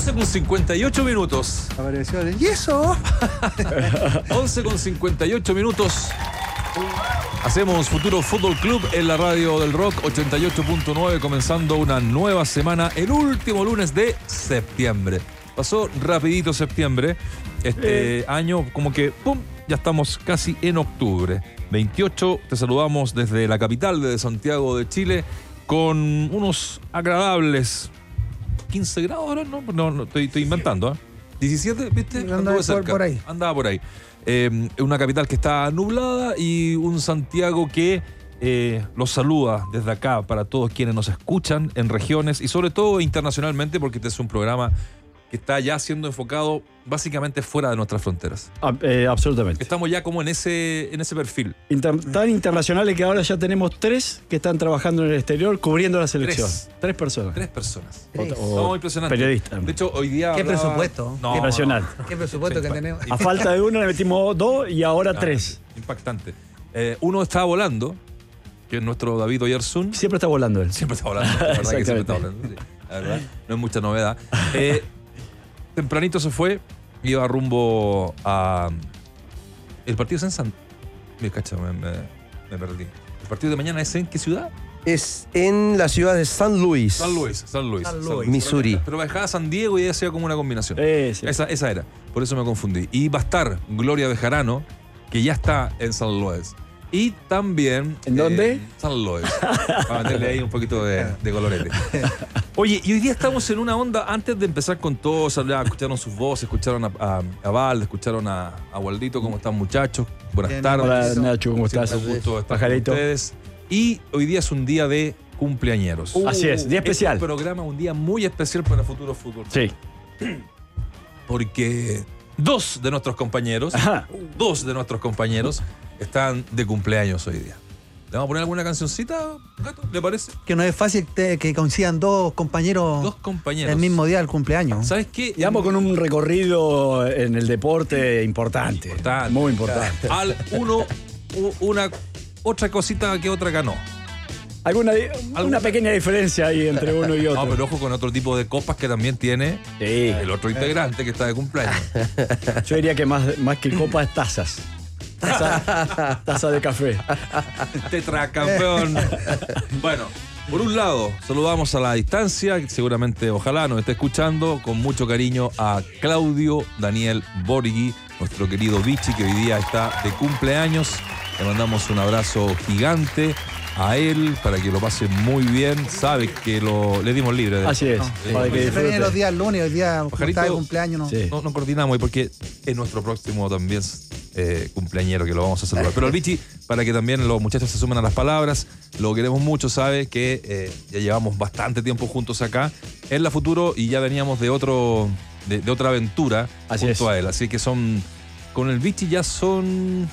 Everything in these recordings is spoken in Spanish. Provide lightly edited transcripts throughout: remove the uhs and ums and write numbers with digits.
11:58. Variaciones. ¿Y eso? 11:58. Hacemos Futuro Fútbol Club en la radio del Rock 88.9, comenzando una nueva semana, el último lunes de septiembre. Pasó rapidito septiembre. Este año como que ¡pum! Ya estamos casi en octubre 28. Te saludamos desde la capital, desde Santiago de Chile, con unos agradables 15 grados ahora, no estoy inventando, ¿eh? 17, ¿viste? Andaba por ahí. Andaba por ahí. Una capital que está nublada y un Santiago que los saluda desde acá para todos quienes nos escuchan en regiones y sobre todo internacionalmente, porque este es un programa que está ya siendo enfocado básicamente fuera de nuestras fronteras. Absolutamente. Estamos ya como en ese perfil. Tan internacionales que ahora ya tenemos 3 que están trabajando en el exterior cubriendo la selección. 3 personas. 3 personas. O impresionante. periodistas. De hecho, hoy día... ¿Qué presupuesto? No, impresionante. ¿Qué presupuesto que tenemos? A falta de uno le metimos 2 y ahora 3. Impactante. Uno está volando, que es nuestro David Oyarzún. Siempre está volando él. Siempre está volando. La verdad que siempre está volando. Sí, la verdad, no es mucha novedad. Tempranito se fue, iba rumbo a... El partido es en San... Me perdí. ¿El partido de mañana es en qué ciudad? Es en la ciudad de San Luis. San Luis, Missouri. Pero bajaba a San Diego y ya hacía como una combinación. Sí. Esa era, por eso me confundí. Y va a estar Gloria Bejarano, que ya está en San Luis. Y también... ¿En dónde? San Luis. Para meterle ahí un poquito de colorete. Oye, y hoy día estamos en una onda, antes de empezar con todo, escucharon sus voces, escucharon a Valde, escucharon a Waldito, ¿cómo están, muchachos? Buenas tardes. Hola, Nacho, ¿cómo estás? Un gusto estar Pajarito. con ustedes. Y hoy día es un día de cumpleañeros. Así es, día especial. Este programa, un día muy especial para Futuro Fútbol. Sí. Porque dos de nuestros compañeros están de cumpleaños hoy día. ¿Le vamos a poner alguna cancioncita, Gato? ¿Le parece? Que no es fácil que coincidan dos compañeros el mismo día del cumpleaños. ¿Sabes qué? Y vamos con un recorrido en el deporte importante. Muy importante. Una otra cosita que otra ganó. Alguna pequeña diferencia ahí entre uno y otro. No, pero ojo con otro tipo de copas que también tiene el otro integrante que está de cumpleaños. Yo diría que más que copas, tazas. Taza de café. Tetracampeón. Bueno, por un lado, saludamos a la distancia, seguramente, ojalá nos esté escuchando, con mucho cariño a Claudio Daniel Borghi, nuestro querido Vichy, que hoy día está de cumpleaños. Le mandamos un abrazo gigante a él para que lo pase muy bien. Sabe que le dimos libre. Así es. Para que disfrute. Los días lunes, hoy día Pajarito, está de cumpleaños. No, sí. no coordinamos porque es nuestro próximo también cumpleañero que lo vamos a saludar. Pero el Vichy, para que también los muchachos se sumen a las palabras, lo queremos mucho, sabe que ya llevamos bastante tiempo juntos acá en la Futuro y ya veníamos de otra aventura junto a él. Así que con el Vichy ya son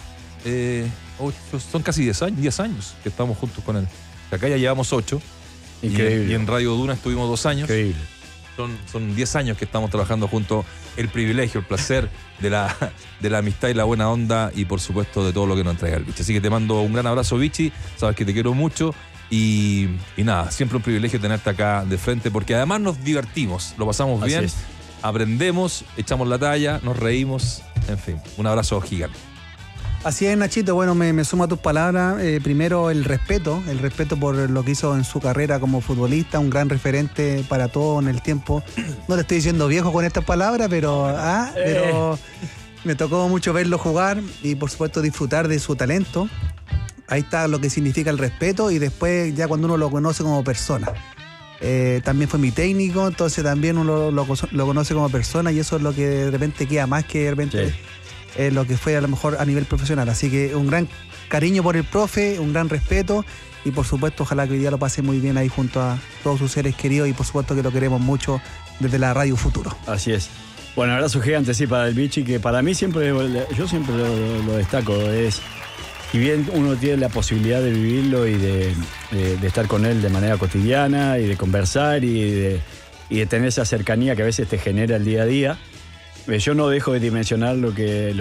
casi 10 años que estamos juntos con él. Acá ya llevamos 8. Increíble. Y en Radio Duna estuvimos 2 años. Increíble. Son 10 años que estamos trabajando juntos. El privilegio, el placer de la amistad y la buena onda y por supuesto de todo lo que nos entrega el Vichy. Así que te mando un gran abrazo, Vichy. Sabes que te quiero mucho y nada, siempre un privilegio tenerte acá de frente porque además nos divertimos, lo pasamos bien, aprendemos, echamos la talla, nos reímos, en fin, un abrazo gigante. Así es, Nachito. Bueno, me sumo a tus palabras. Primero, el respeto por lo que hizo en su carrera como futbolista, un gran referente para todos en el tiempo. No te estoy diciendo viejo con estas palabras, pero me tocó mucho verlo jugar y, por supuesto, disfrutar de su talento. Ahí está lo que significa el respeto y después ya cuando uno lo conoce como persona. También fue mi técnico, entonces también uno lo conoce como persona y eso es lo que de repente queda más que de repente... Sí. Lo que fue a lo mejor a nivel profesional. Así que un gran cariño por el profe, un gran respeto y por supuesto ojalá que hoy día lo pase muy bien ahí junto a todos sus seres queridos y por supuesto que lo queremos mucho desde la Radio Futuro. Así es. Bueno, abrazo gigante para el Vichy, que para mí yo siempre lo destaco. Si bien uno tiene la posibilidad de vivirlo y de estar con él de manera cotidiana y de conversar y de tener esa cercanía que a veces te genera el día a día, yo no dejo de dimensionar lo que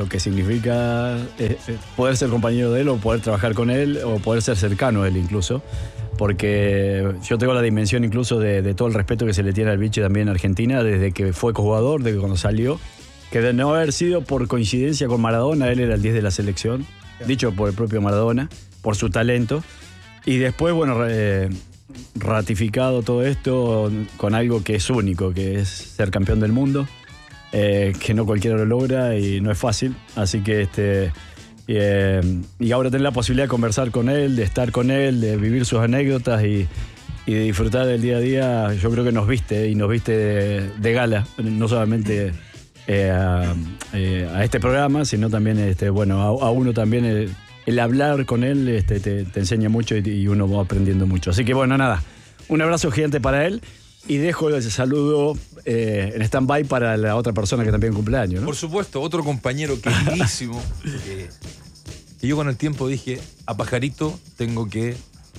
significa poder ser compañero de él o poder trabajar con él o poder ser cercano a él incluso, porque yo tengo la dimensión incluso de todo el respeto que se le tiene al Vichy también en Argentina, desde que fue jugador, desde cuando salió, que de no haber sido por coincidencia con Maradona, él era el 10 de la selección, dicho por el propio Maradona, por su talento, y después, bueno, ratificado todo esto con algo que es único, que es ser campeón del mundo, que no cualquiera lo logra y no es fácil, así que y ahora tener la posibilidad de conversar con él, de estar con él, de vivir sus anécdotas y de disfrutar del día a día, yo creo que nos viste de gala, no solamente a este programa, sino también bueno, a uno también el hablar con él te enseña mucho y uno va aprendiendo mucho. Así que bueno, nada, un abrazo gigante para él y dejo el saludo en stand-by para la otra persona que también cumpleaños, ¿no? Por supuesto, otro compañero queridísimo que yo con el tiempo dije, a Pajarito tengo que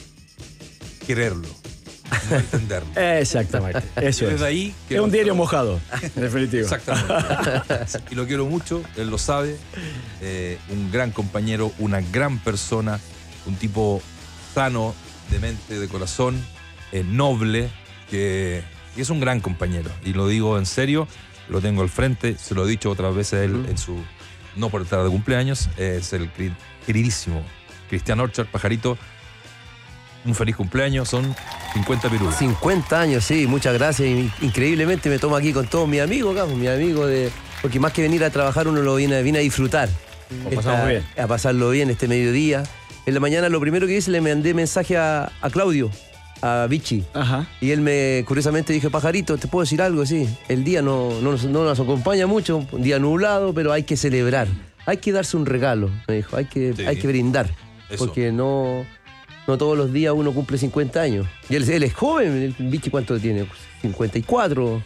quererlo, no entenderlo. Exactamente, eso Desde es. ahí Es un diario mojado, en definitivo. Exactamente. Y lo quiero mucho, él lo sabe. Un gran compañero, una gran persona, un tipo sano de mente, de corazón, noble, que es un gran compañero. Y lo digo en serio, lo tengo al frente, se lo he dicho otras veces a él en su, no por estar de cumpleaños, es el queridísimo Cristian Orchard. Pajarito, un feliz cumpleaños, son 50 pirulas. 50 años, sí, muchas gracias. Increíblemente me tomo aquí con todos mis amigos, porque más que venir a trabajar uno lo viene a disfrutar. Lo pasamos bien. A pasarlo bien este mediodía. En la mañana lo primero que hice, le mandé mensaje a Claudio, a Vichy. Ajá. Y él curiosamente dije, Pajarito, ¿te puedo decir algo? Sí, el día no nos acompaña mucho, un día nublado, pero hay que celebrar. Hay que darse un regalo, me dijo, hay que brindar. Eso. Porque no todos los días uno cumple 50 años. Y él es joven, el Vichy, ¿cuánto tiene? 54,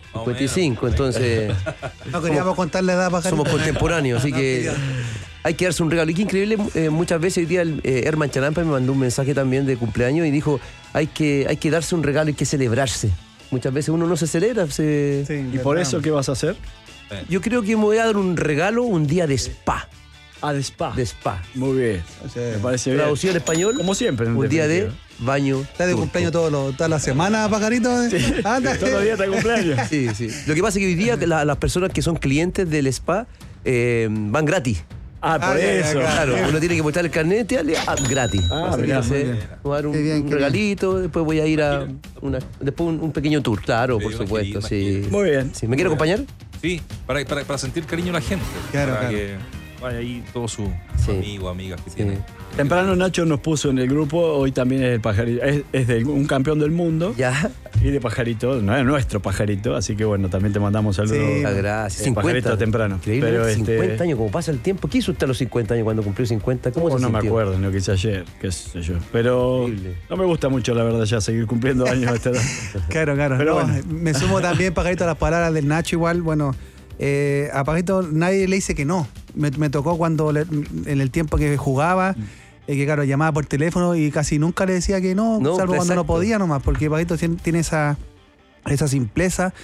55, entonces No queríamos contar la edad, Pajarito. somos contemporáneos, así que hay que darse un regalo. Y qué increíble, muchas veces hoy día Herman Charampa me mandó un mensaje también de cumpleaños y dijo, hay que darse un regalo, hay que celebrarse. Muchas veces uno no se celebra. Sí, ¿Y por eso qué vas a hacer? Yo creo que me voy a dar un regalo un día de spa. Ah, de spa. De spa. Muy bien. Me parece bien. Traducido en español. Como siempre. en Un día de definitiva. baño. ¿Estás de turco. cumpleaños toda la semana, Pajarito? Anda. Todos los días está de cumpleaños. Sí, sí. Lo que pasa es que hoy día las personas que son clientes del spa van gratis. Ah, por ya, eso. Claro, uno tiene que mostrar el carnet y darle gratis. Ah, Así que mirá, no sé, muy bien. voy a dar Qué bien, un qué regalito, después voy a ir a después un pequeño tour, claro, Sí, por una supuesto, gira, sí. Muy bien. Sí, ¿me quiere acompañar? Sí, para sentir cariño a la gente. Claro, para claro. que vaya ahí todos sus Sí. amigos, amigas que Sí. tienen. Temprano Nacho nos puso en el grupo, hoy también es el Pajarito, es de un campeón del mundo Ya. y de Pajarito, no es nuestro Pajarito, así que bueno, también te mandamos saludos. Sí. Muchas gracias. Pajarito temprano. Increíble, Pero 50 años, como pasa el tiempo. ¿Qué hizo usted a los 50 años cuando cumplió 50? ¿Cómo se no me sintió? acuerdo, no que hice ayer, qué sé yo. Pero Increíble. no me gusta mucho, la verdad, ya seguir cumpliendo años a esta edad. Claro. Pero No, bueno. Me sumo también, Pajarito, a las palabras del Nacho igual. Bueno, a Pajarito nadie le dice que no. Me tocó cuando en el tiempo que jugaba, que claro, llamaba por teléfono y casi nunca le decía que no, No, salvo cuando no exacto. podía nomás, porque Pajarito tiene esa simpleza,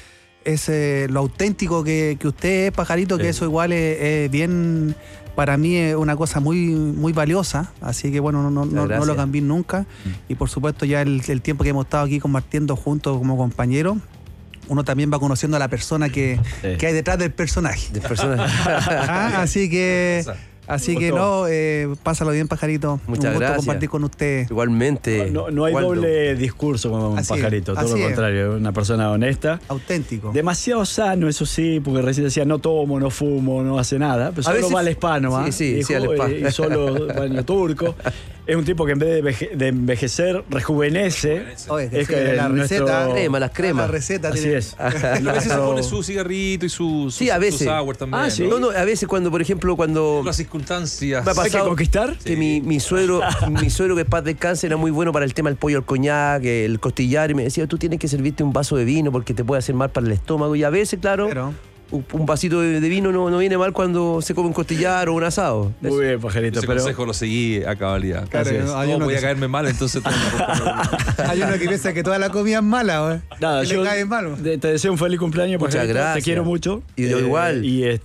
lo auténtico que usted es, Pajarito, que Sí. eso igual es bien, para mí es una cosa muy, muy valiosa, así que bueno, no Gracias. lo cambié nunca. Y por supuesto ya el tiempo que hemos estado aquí compartiendo juntos como compañeros, uno también va conociendo a la persona que hay detrás del personaje. De personas. Ah, así que gustó. pásalo bien, Pajarito. Muchas Un gusto gracias. compartir con usted. Igualmente. No hay Waldo. doble discurso con un Así es, Pajarito, todo así lo es. contrario, una persona honesta. Auténtico. Demasiado sano, eso sí, porque recién decía no tomo, no fumo, no hace nada, pero A solo veces- va al spa nomás. Sí, sí, al spa. Y solo baño turco. Es un tipo que en vez de envejecer, rejuvenece. Oye, que Es sí, que la nuestro- receta. Crema, las cremas. La receta Así tiene. es. A veces se pone su cigarrito y su Sí, a veces. sour también. Ah, sí. No, a veces cuando, por ejemplo, cuando Las circunstancias. Me ha ¿Hay que pasado conquistar? que mi suegro que paz descanse era muy bueno para el tema del pollo al coñac, el costillar, y me decía, tú tienes que servirte un vaso de vino porque te puede hacer mal para el estómago. Y a veces, claro, Pero, un vasito de vino no viene mal cuando se come un costillar o un asado. Muy bien, Pajarito, Ese pero consejo lo seguí a cabalidad. Claro, Así es. hay No uno voy que a caerme mal, entonces tengo que comprarme- hay uno que piensa que toda la comida es mala, ¿eh? nada, Que yo le cae mal. te deseo un feliz cumpleaños, Muchas Pajarito, gracias. te quiero mucho. Y yo igual.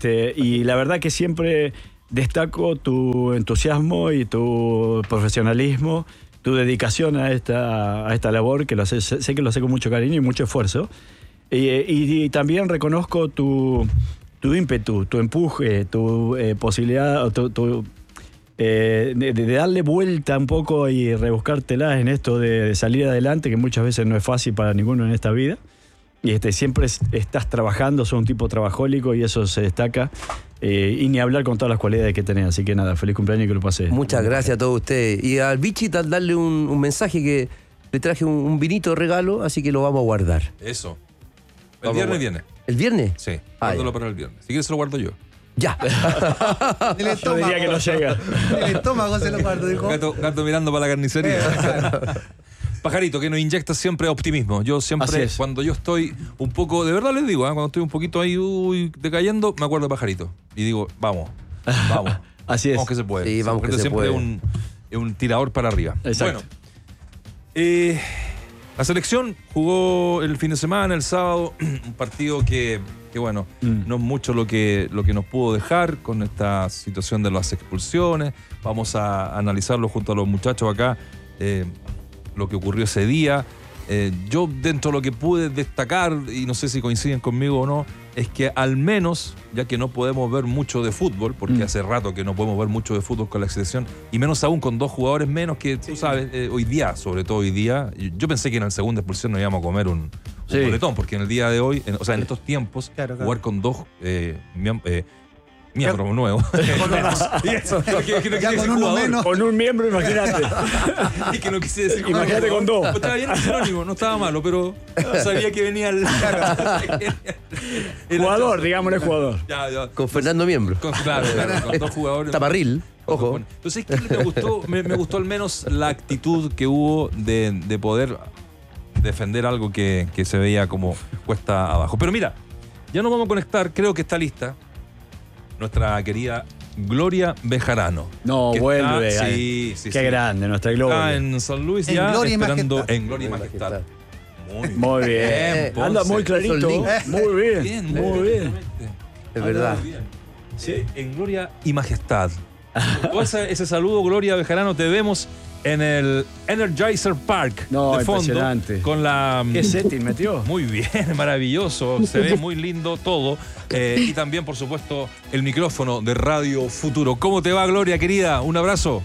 Y la verdad que siempre destaco tu entusiasmo y tu profesionalismo tu dedicación a esta labor, que sé que lo hace con mucho cariño y mucho esfuerzo. Y también reconozco tu ímpetu, tu empuje, tu posibilidad, de darle vuelta un poco y rebuscártela en esto de salir adelante, que muchas veces no es fácil para ninguno en esta vida. Y siempre estás trabajando, sos un tipo trabajólico y eso se destaca. Y ni hablar con todas las cualidades que tenés. Así que nada, feliz cumpleaños y que lo pasé. Muchas gracias a todos ustedes. Y al Vichy darle un mensaje que le traje un vinito de regalo, así que lo vamos a guardar. Eso. El viernes viene. ¿El viernes? Sí, guárdalo para el viernes. Si quieres se lo guardo yo. Ya. Yo diría que no llega. El estómago se lo guardo, dijo. Gato mirando para la carnicería. Pajarito, que nos inyecta siempre optimismo. Yo siempre, cuando yo estoy un poco, de verdad les digo, cuando estoy un poquito ahí decayendo, me acuerdo de Pajarito. Y digo, vamos. Así es. Vamos que se puede. Sí, vamos que se siempre puede. Es un tirador para arriba. Exacto. Bueno, la selección jugó el fin de semana, el sábado, un partido que bueno, no es mucho lo que nos pudo dejar con esta situación de las expulsiones. Vamos a analizarlo junto a los muchachos acá. Lo que ocurrió ese día. Yo, dentro de lo que pude destacar, y no sé si coinciden conmigo o no, es que al menos, ya que no podemos ver mucho de fútbol, porque hace rato que no podemos ver mucho de fútbol con la selección, y menos aún con 2 jugadores menos que, tú sabes, hoy día, sobre todo hoy día, yo pensé que en la segunda expulsión nos íbamos a comer un boletón, porque en el día de hoy, en estos tiempos, jugar con 2 miembros nuevos. Ya con uno menos. Con un miembro, imagínate. Y que no quise decir imagínate con 2. Estaba bien el sinónimo, no estaba malo, pero sabía que venía el jugador, digámosle jugador. Ya. Con Fernando Miembro. Claro, con 2 jugadores. Taparril, ojo. Entonces, ¿qué me gustó? Me gustó al menos la actitud que hubo de poder defender algo que se veía como cuesta abajo. Pero mira, ya nos vamos a conectar, creo que está lista nuestra querida Gloria Bejarano. No, vuelve. Sí. Qué grande, nuestra Gloria. Está en San Luis En ya Gloria y esperando Majestad. en Gloria y Majestad. Muy bien. Anda muy clarito. Muy bien. Muy bien. Es verdad. Sí, en Gloria y Majestad. Ese saludo, Gloria Bejarano, te vemos en el Energizer Park No, de fondo. impresionante. Con la... ¿Qué setting metió? Muy bien, maravilloso. Se ve muy lindo todo. Y también, por supuesto, el micrófono de Radio Futuro. ¿Cómo te va, Gloria, querida? Un abrazo.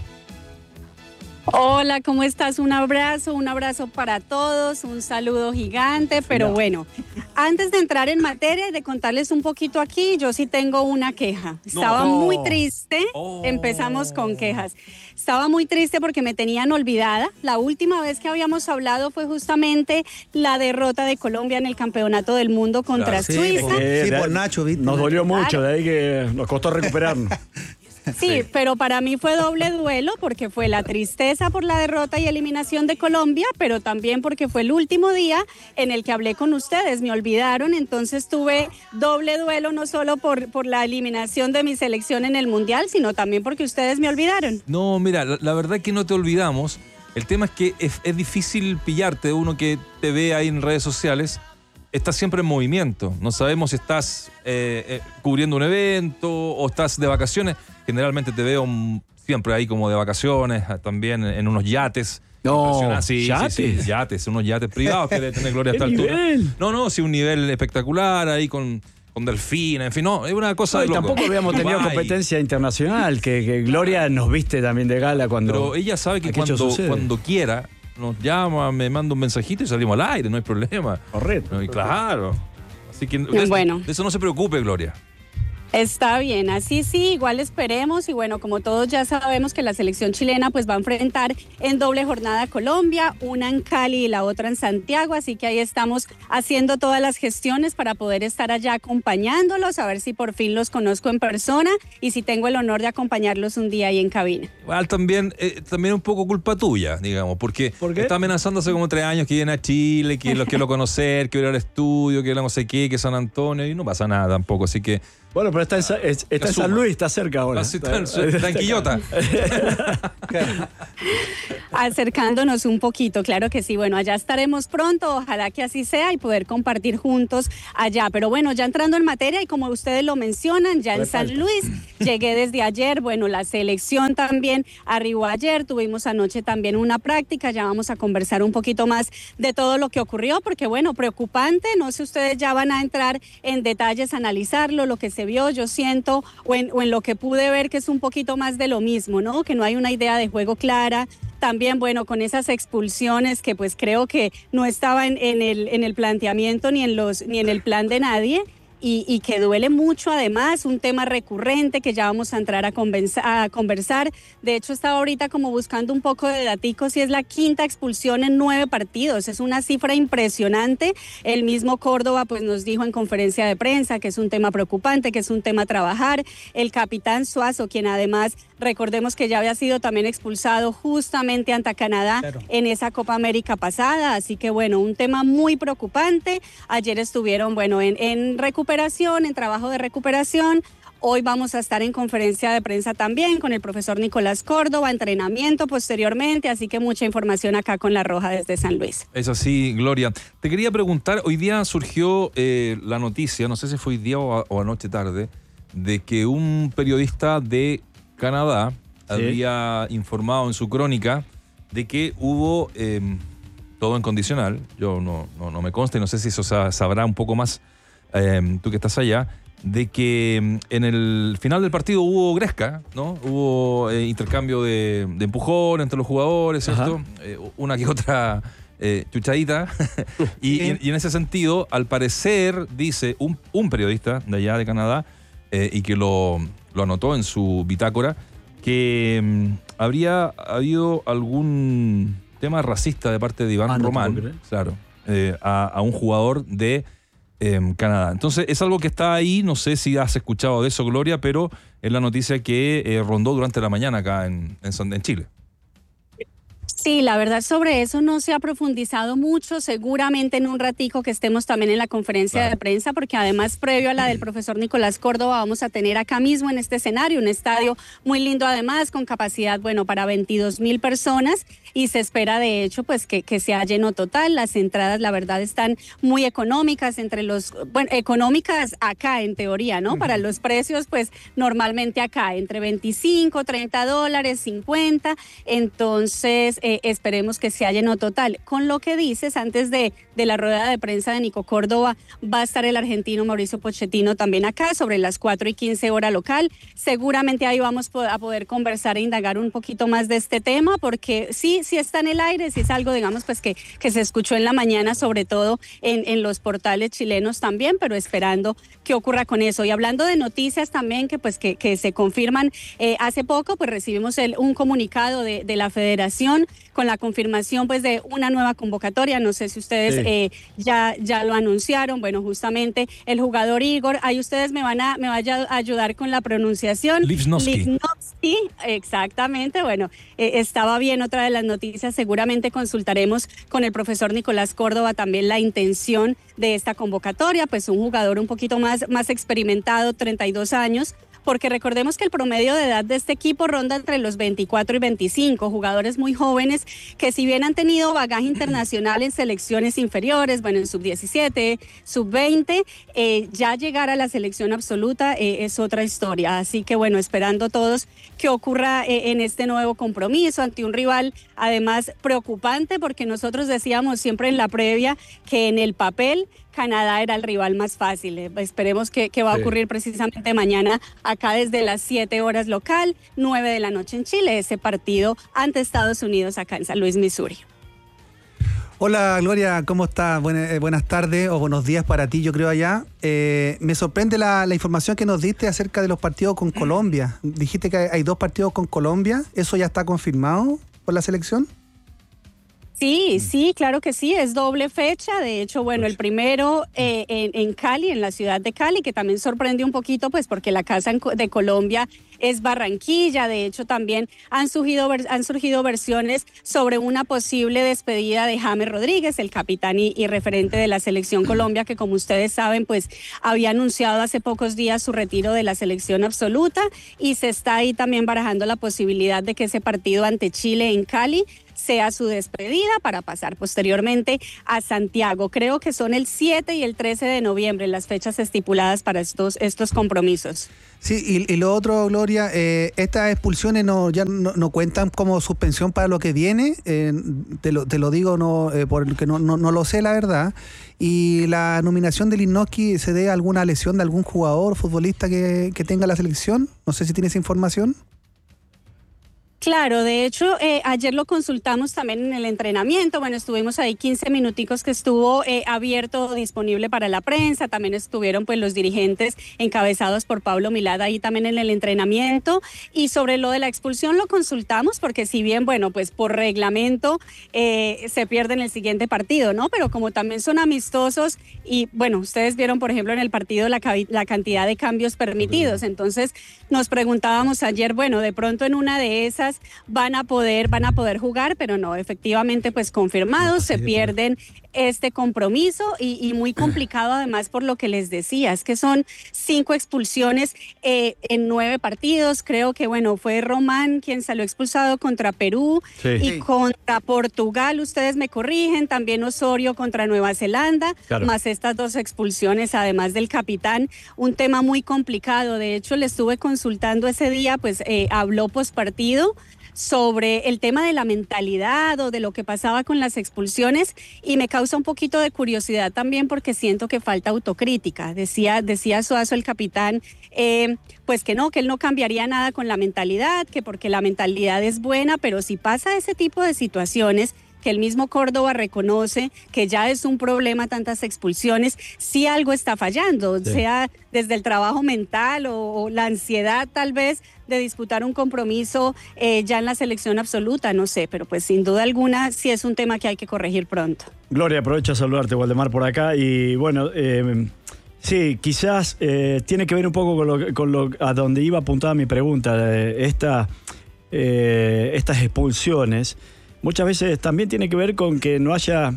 Hola, ¿cómo estás? Un abrazo para todos, un saludo gigante, pero bueno, antes de entrar en materia y de contarles un poquito aquí, yo sí tengo una queja. Estaba muy triste, empezamos con quejas. Estaba muy triste porque me tenían olvidada. La última vez que habíamos hablado fue justamente la derrota de Colombia en el Campeonato del Mundo contra Suiza. Sí, por Nacho, ¿viste? Nos dolió mucho, de ahí que nos costó recuperarnos. Sí, pero para mí fue doble duelo porque fue la tristeza por la derrota y eliminación de Colombia, pero también porque fue el último día en el que hablé con ustedes, me olvidaron, entonces tuve doble duelo no solo por la eliminación de mi selección en el Mundial, sino también porque ustedes me olvidaron. No, mira, la verdad es que no te olvidamos. El tema es que es difícil pillarte, uno que te ve ahí en redes sociales. Estás siempre en movimiento. No sabemos si estás cubriendo un evento o estás de vacaciones. Generalmente te veo siempre ahí como de vacaciones, también en unos yates. No, sí, ¿yates? Sí, yates, unos yates privados que debe tener Gloria a esta altura. Nivel? No, sí, un nivel espectacular ahí con delfines, en fin, no, es una cosa No, de y loco. tampoco habíamos tenido Dubái. competencia internacional, que Gloria nos viste también de gala cuando... Pero ella sabe que aquello sucede. cuando quiera nos llama, me manda un mensajito y salimos al aire, no hay problema. Correcto. No, y claro. Así que Bueno. de eso no se preocupe, Gloria. Está bien, así sí, igual esperemos y bueno, como todos ya sabemos que la selección chilena pues va a enfrentar en doble jornada a Colombia, una en Cali y la otra en Santiago, así que ahí estamos haciendo todas las gestiones para poder estar allá acompañándolos, a ver si por fin los conozco en persona y si tengo el honor de acompañarlos un día ahí en cabina. Igual también un poco culpa tuya, digamos, porque ¿Por qué? está amenazando hace como 3 años que viene a Chile, que los quiero conocer, que ir al estudio, que no sé qué, que San Antonio, y no pasa nada tampoco, así que Bueno, pero está en San Luis, está cerca ahora. Está en Quillota. Acercándonos un poquito, claro que sí. Bueno, allá estaremos pronto, ojalá que así sea y poder compartir juntos allá. Pero bueno, ya entrando en materia y como ustedes lo mencionan, ya en San Luis, llegué desde ayer. Bueno, la selección también arribó ayer, tuvimos anoche también una práctica, ya vamos a conversar un poquito más de todo lo que ocurrió, porque bueno, preocupante, no sé, ustedes ya van a entrar en detalles, analizarlo, lo que se vio, yo siento, o en lo que pude ver, que es un poquito más de lo mismo, ¿no? Que no hay una idea de juego clara. También, bueno, con esas expulsiones que pues creo que no estaba en el planteamiento ni en el plan de nadie. Y que duele mucho, además, un tema recurrente que ya vamos a entrar a conversar. De hecho, estaba ahorita como buscando un poco de daticos y es la quinta expulsión en 9 partidos. Es una cifra impresionante. El mismo Córdoba pues nos dijo en conferencia de prensa que es un tema preocupante, que es un tema a trabajar. El capitán Suazo, quien además, recordemos que ya había sido también expulsado justamente ante Canadá en esa Copa América pasada. Así que bueno, un tema muy preocupante. Ayer estuvieron, bueno, en recuperación, en trabajo de recuperación. Hoy vamos a estar en conferencia de prensa también con el profesor Nicolás Córdoba, entrenamiento posteriormente, así que mucha información acá con La Roja desde San Luis. Es así, Gloria. Te quería preguntar, hoy día surgió la noticia, no sé si fue hoy día o anoche tarde, de que un periodista de Canadá había informado en su crónica de que hubo todo en condicional. Yo no me consta y no sé si eso sabrá un poco más tú que estás allá, de que en el final del partido hubo gresca, ¿no? Hubo intercambio de empujón entre los jugadores, ¿cierto? Una que otra chuchadita. y en ese sentido, al parecer, dice un periodista de allá de Canadá, y que lo anotó en su bitácora, que habría habido algún tema racista de parte de Iván Román, claro, a un jugador de Canadá. Entonces es algo que está ahí, no sé si has escuchado de eso, Gloria, pero es la noticia que rondó durante la mañana acá en Chile. Sí, la verdad sobre eso no se ha profundizado mucho, seguramente en un ratico que estemos también en la conferencia de prensa, porque además previo a la del profesor Nicolás Córdoba vamos a tener acá mismo en este escenario un estadio muy lindo además con capacidad, bueno, para 22,000 personas y se espera de hecho pues que sea lleno total. Las entradas la verdad están muy económicas, económicas acá en teoría, ¿no? Para los precios pues normalmente acá entre $25, $30, 50, entonces esperemos que sea lleno total. Con lo que dices, antes de la rueda de prensa de Nico Córdoba, va a estar el argentino Mauricio Pochettino también acá, sobre las 4:15 hora local. Seguramente ahí vamos a poder conversar e indagar un poquito más de este tema, porque sí está en el aire, sí es algo, digamos, pues que se escuchó en la mañana, sobre todo en los portales chilenos también, pero esperando qué ocurra con eso. Y hablando de noticias también que se confirman, hace poco pues recibimos un comunicado de la federación con la confirmación pues de una nueva convocatoria. No sé si ustedes ya lo anunciaron. Bueno, justamente el jugador Igor, ahí ustedes me van a ayudar con la pronunciación. Lipnowski, exactamente. Bueno, estaba bien otra de las noticias. Seguramente consultaremos con el profesor Nicolás Córdoba también la intención de esta convocatoria, pues un jugador un poquito más experimentado, 32 años, porque recordemos que el promedio de edad de este equipo ronda entre los 24 y 25, jugadores muy jóvenes que si bien han tenido bagaje internacional en selecciones inferiores, bueno, en sub-17, sub-20, ya llegar a la selección absoluta es otra historia. Así que bueno, esperando todos que ocurra en este nuevo compromiso ante un rival además preocupante, porque nosotros decíamos siempre en la previa que en el papel Canadá era el rival más fácil. Esperemos que va a ocurrir precisamente mañana acá desde las 7 horas local, 9 de la noche en Chile, ese partido ante Estados Unidos acá en San Luis, Missouri. Hola Gloria, ¿cómo estás? Buenas tardes o buenos días para ti, yo creo allá. Me sorprende la información que nos diste acerca de los partidos con Colombia. Dijiste que hay 2 partidos con Colombia, ¿eso ya está confirmado por la selección? Sí, claro que sí, es doble fecha. De hecho, bueno, el primero en Cali, en la ciudad de Cali, que también sorprende un poquito, pues porque la casa de Colombia es Barranquilla. De hecho, también han surgido versiones sobre una posible despedida de James Rodríguez, el capitán y referente de la Selección Colombia, que como ustedes saben, pues había anunciado hace pocos días su retiro de la selección absoluta, y se está ahí también barajando la posibilidad de que ese partido ante Chile en Cali sea su despedida para pasar posteriormente a Santiago. Creo que son el 7 y el 13 de noviembre las fechas estipuladas para estos compromisos. Sí, y lo otro, Gloria, estas expulsiones ya no cuentan como suspensión para lo que viene, te lo digo porque no lo sé, la verdad. Y la nominación de Lichnowsky, ¿se debe a alguna lesión de algún jugador, futbolista que tenga la selección? No sé si tienes información. Claro, de hecho, ayer lo consultamos también en el entrenamiento. Bueno, estuvimos ahí 15 minuticos que estuvo abierto, disponible para la prensa. También estuvieron pues los dirigentes encabezados por Pablo Milad ahí también en el entrenamiento. Y sobre lo de la expulsión lo consultamos porque si bien, bueno, pues por reglamento se pierde en el siguiente partido, ¿no? Pero como también son amistosos y, bueno, ustedes vieron, por ejemplo, en el partido la cantidad de cambios permitidos. Entonces, nos preguntábamos ayer, bueno, de pronto en una de esas van a poder jugar, pero no, efectivamente pues confirmados, se pierden este compromiso y muy complicado además por lo que les decía, es que son 5 expulsiones en 9 partidos. Creo que bueno, fue Román quien salió expulsado contra Perú y contra Portugal, ustedes me corrigen, también Osorio contra Nueva Zelanda, más estas 2 expulsiones además del capitán, un tema muy complicado. De hecho le estuve consultando ese día, pues habló postpartido sobre el tema de la mentalidad o de lo que pasaba con las expulsiones, y me causa un poquito de curiosidad también porque siento que falta autocrítica. Decía Suazo, el capitán, pues que él no cambiaría nada con la mentalidad, que porque la mentalidad es buena, pero si pasa ese tipo de situaciones, que el mismo Córdoba reconoce que ya es un problema tantas expulsiones, si algo está fallando, sea desde el trabajo mental o la ansiedad tal vez de disputar un compromiso ya en la selección absoluta, no sé, pero pues sin duda alguna sí es un tema que hay que corregir pronto. Gloria, aprovecho a saludarte, Waldemar, por acá, y bueno, sí, quizás tiene que ver un poco con lo a donde iba apuntada mi pregunta, estas expulsiones. Muchas veces también tiene que ver con que no haya,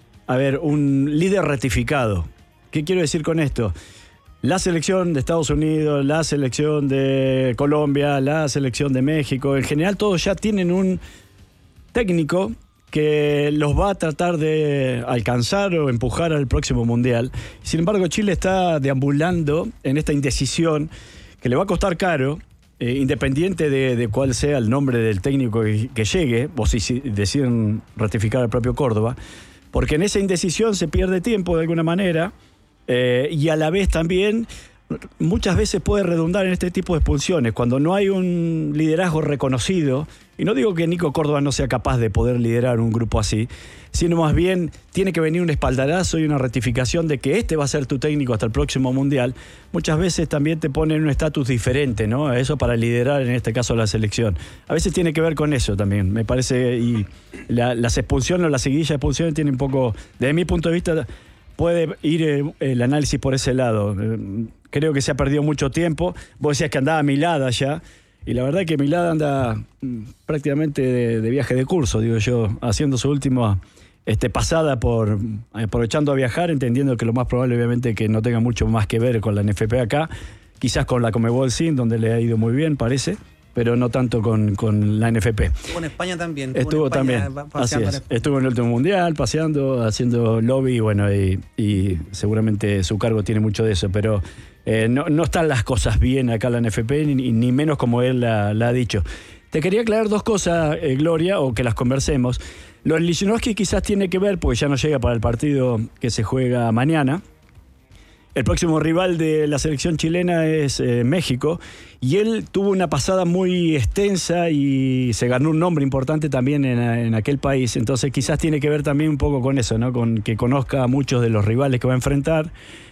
un líder ratificado. ¿Qué quiero decir con esto? La selección de Estados Unidos, la selección de Colombia, la selección de México, en general todos ya tienen un técnico que los va a tratar de alcanzar o empujar al próximo Mundial. Sin embargo, Chile está deambulando en esta indecisión que le va a costar caro, independiente de cuál sea el nombre del técnico que llegue, o si deciden ratificar al propio Córdoba, porque en esa indecisión se pierde tiempo de alguna manera, y a la vez también muchas veces puede redundar en este tipo de expulsiones, cuando no hay un liderazgo reconocido. Y no digo que Nico Córdoba no sea capaz de poder liderar un grupo así, sino más bien tiene que venir un espaldarazo y una ratificación de que este va a ser tu técnico hasta el próximo Mundial. Muchas veces también te ponen un estatus diferente, ¿no? Eso para liderar, en este caso, la selección. A veces tiene que ver con eso también, me parece, y las expulsiones o la seguidilla de expulsiones tiene un poco, desde mi punto de vista, puede ir el análisis por ese lado. Creo que se ha perdido mucho tiempo. Vos decías que andaba Milad allá, y la verdad es que Milad anda prácticamente de viaje de curso, digo yo, haciendo su última pasada aprovechando a viajar, entendiendo que lo más probable obviamente que no tenga mucho más que ver con la NFP acá, quizás con la Conmebol Sin, donde le ha ido muy bien, parece, pero no tanto con la NFP. Estuvo en España también. Estuvo también, así es. Estuvo en el último Mundial, paseando, haciendo lobby, bueno, y seguramente su cargo tiene mucho de eso, pero no están las cosas bien acá en la NFP, ni menos como él la ha dicho. Te quería aclarar 2 cosas, Gloria, o que las conversemos. Lo de Lichnowsky quizás tiene que ver, porque ya no llega para el partido que se juega mañana. El próximo rival de la selección chilena es México, y él tuvo una pasada muy extensa y se ganó un nombre importante también en aquel país. Entonces quizás tiene que ver también un poco con eso, ¿no? Con que conozca a muchos de los rivales que va a enfrentar,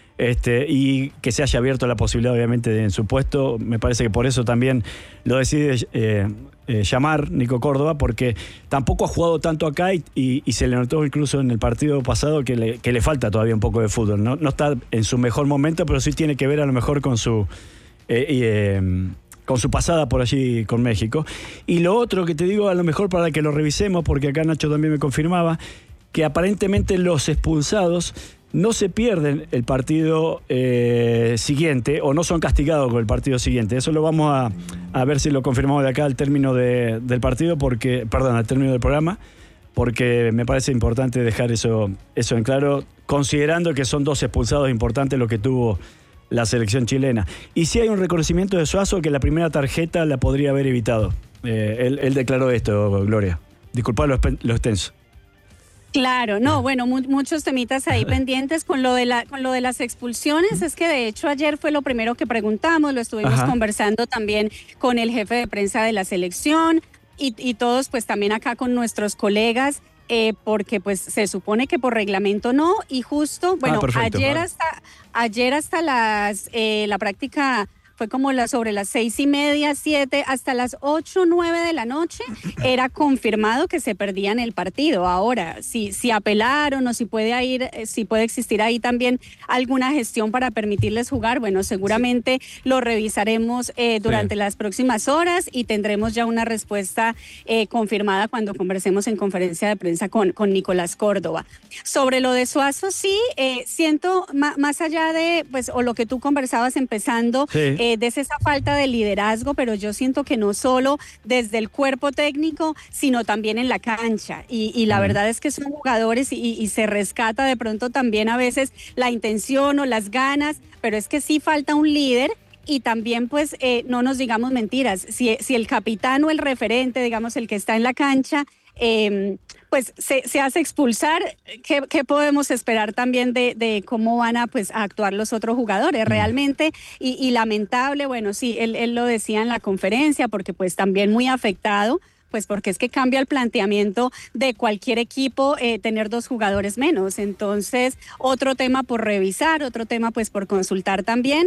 y que se haya abierto la posibilidad obviamente en su puesto. Me parece que por eso también lo decide llamar Nico Córdoba, porque tampoco ha jugado tanto acá y se le notó incluso en el partido pasado que le falta todavía un poco de fútbol. No está en su mejor momento, pero sí tiene que ver a lo mejor con su con su pasada por allí con México. Y lo otro que te digo, a lo mejor para que lo revisemos, porque acá Nacho también me confirmaba, que aparentemente los expulsados no se pierden el partido siguiente o no son castigados con el partido siguiente. Eso lo vamos a ver si lo confirmamos de acá al término del partido, al término del programa, porque me parece importante dejar eso en claro, considerando que son 2 expulsados importantes lo que tuvo la selección chilena. Y sí hay un reconocimiento de Suazo que la primera tarjeta la podría haber evitado. Él declaró esto, Gloria. Disculpad lo extenso. Claro, no, bueno, muchos temitas ahí pendientes con lo de las expulsiones. Es que de hecho ayer fue lo primero que preguntamos, lo estuvimos conversando también con el jefe de prensa de la selección y todos pues también acá con nuestros colegas, porque pues se supone que por reglamento no, y justo, bueno, perfecto, ayer hasta la práctica fue como sobre las 6:30, 7, hasta las 8, 9 de la noche, era confirmado que se perdían el partido. Ahora, si apelaron o si puede existir ahí también alguna gestión para permitirles jugar, bueno, seguramente lo revisaremos durante las próximas horas y tendremos ya una respuesta confirmada cuando conversemos en conferencia de prensa con Nicolás Córdoba. Sobre lo de Suazo, sí, siento, más allá de, pues, o lo que tú conversabas empezando, desde esa falta de liderazgo, pero yo siento que no solo desde el cuerpo técnico, sino también en la cancha. Y la verdad es que son jugadores y se rescata de pronto también a veces la intención o las ganas, pero es que sí falta un líder. Y también, pues, no nos digamos mentiras, si el capitán o el referente, digamos, el que está en la cancha, pues se hace expulsar, ¿qué podemos esperar también de cómo van a actuar los otros jugadores? Realmente, y lamentable, bueno, sí, él lo decía en la conferencia, porque pues también muy afectado, pues porque es que cambia el planteamiento de cualquier equipo tener 2 jugadores menos. Entonces, otro tema por revisar, otro tema pues por consultar también.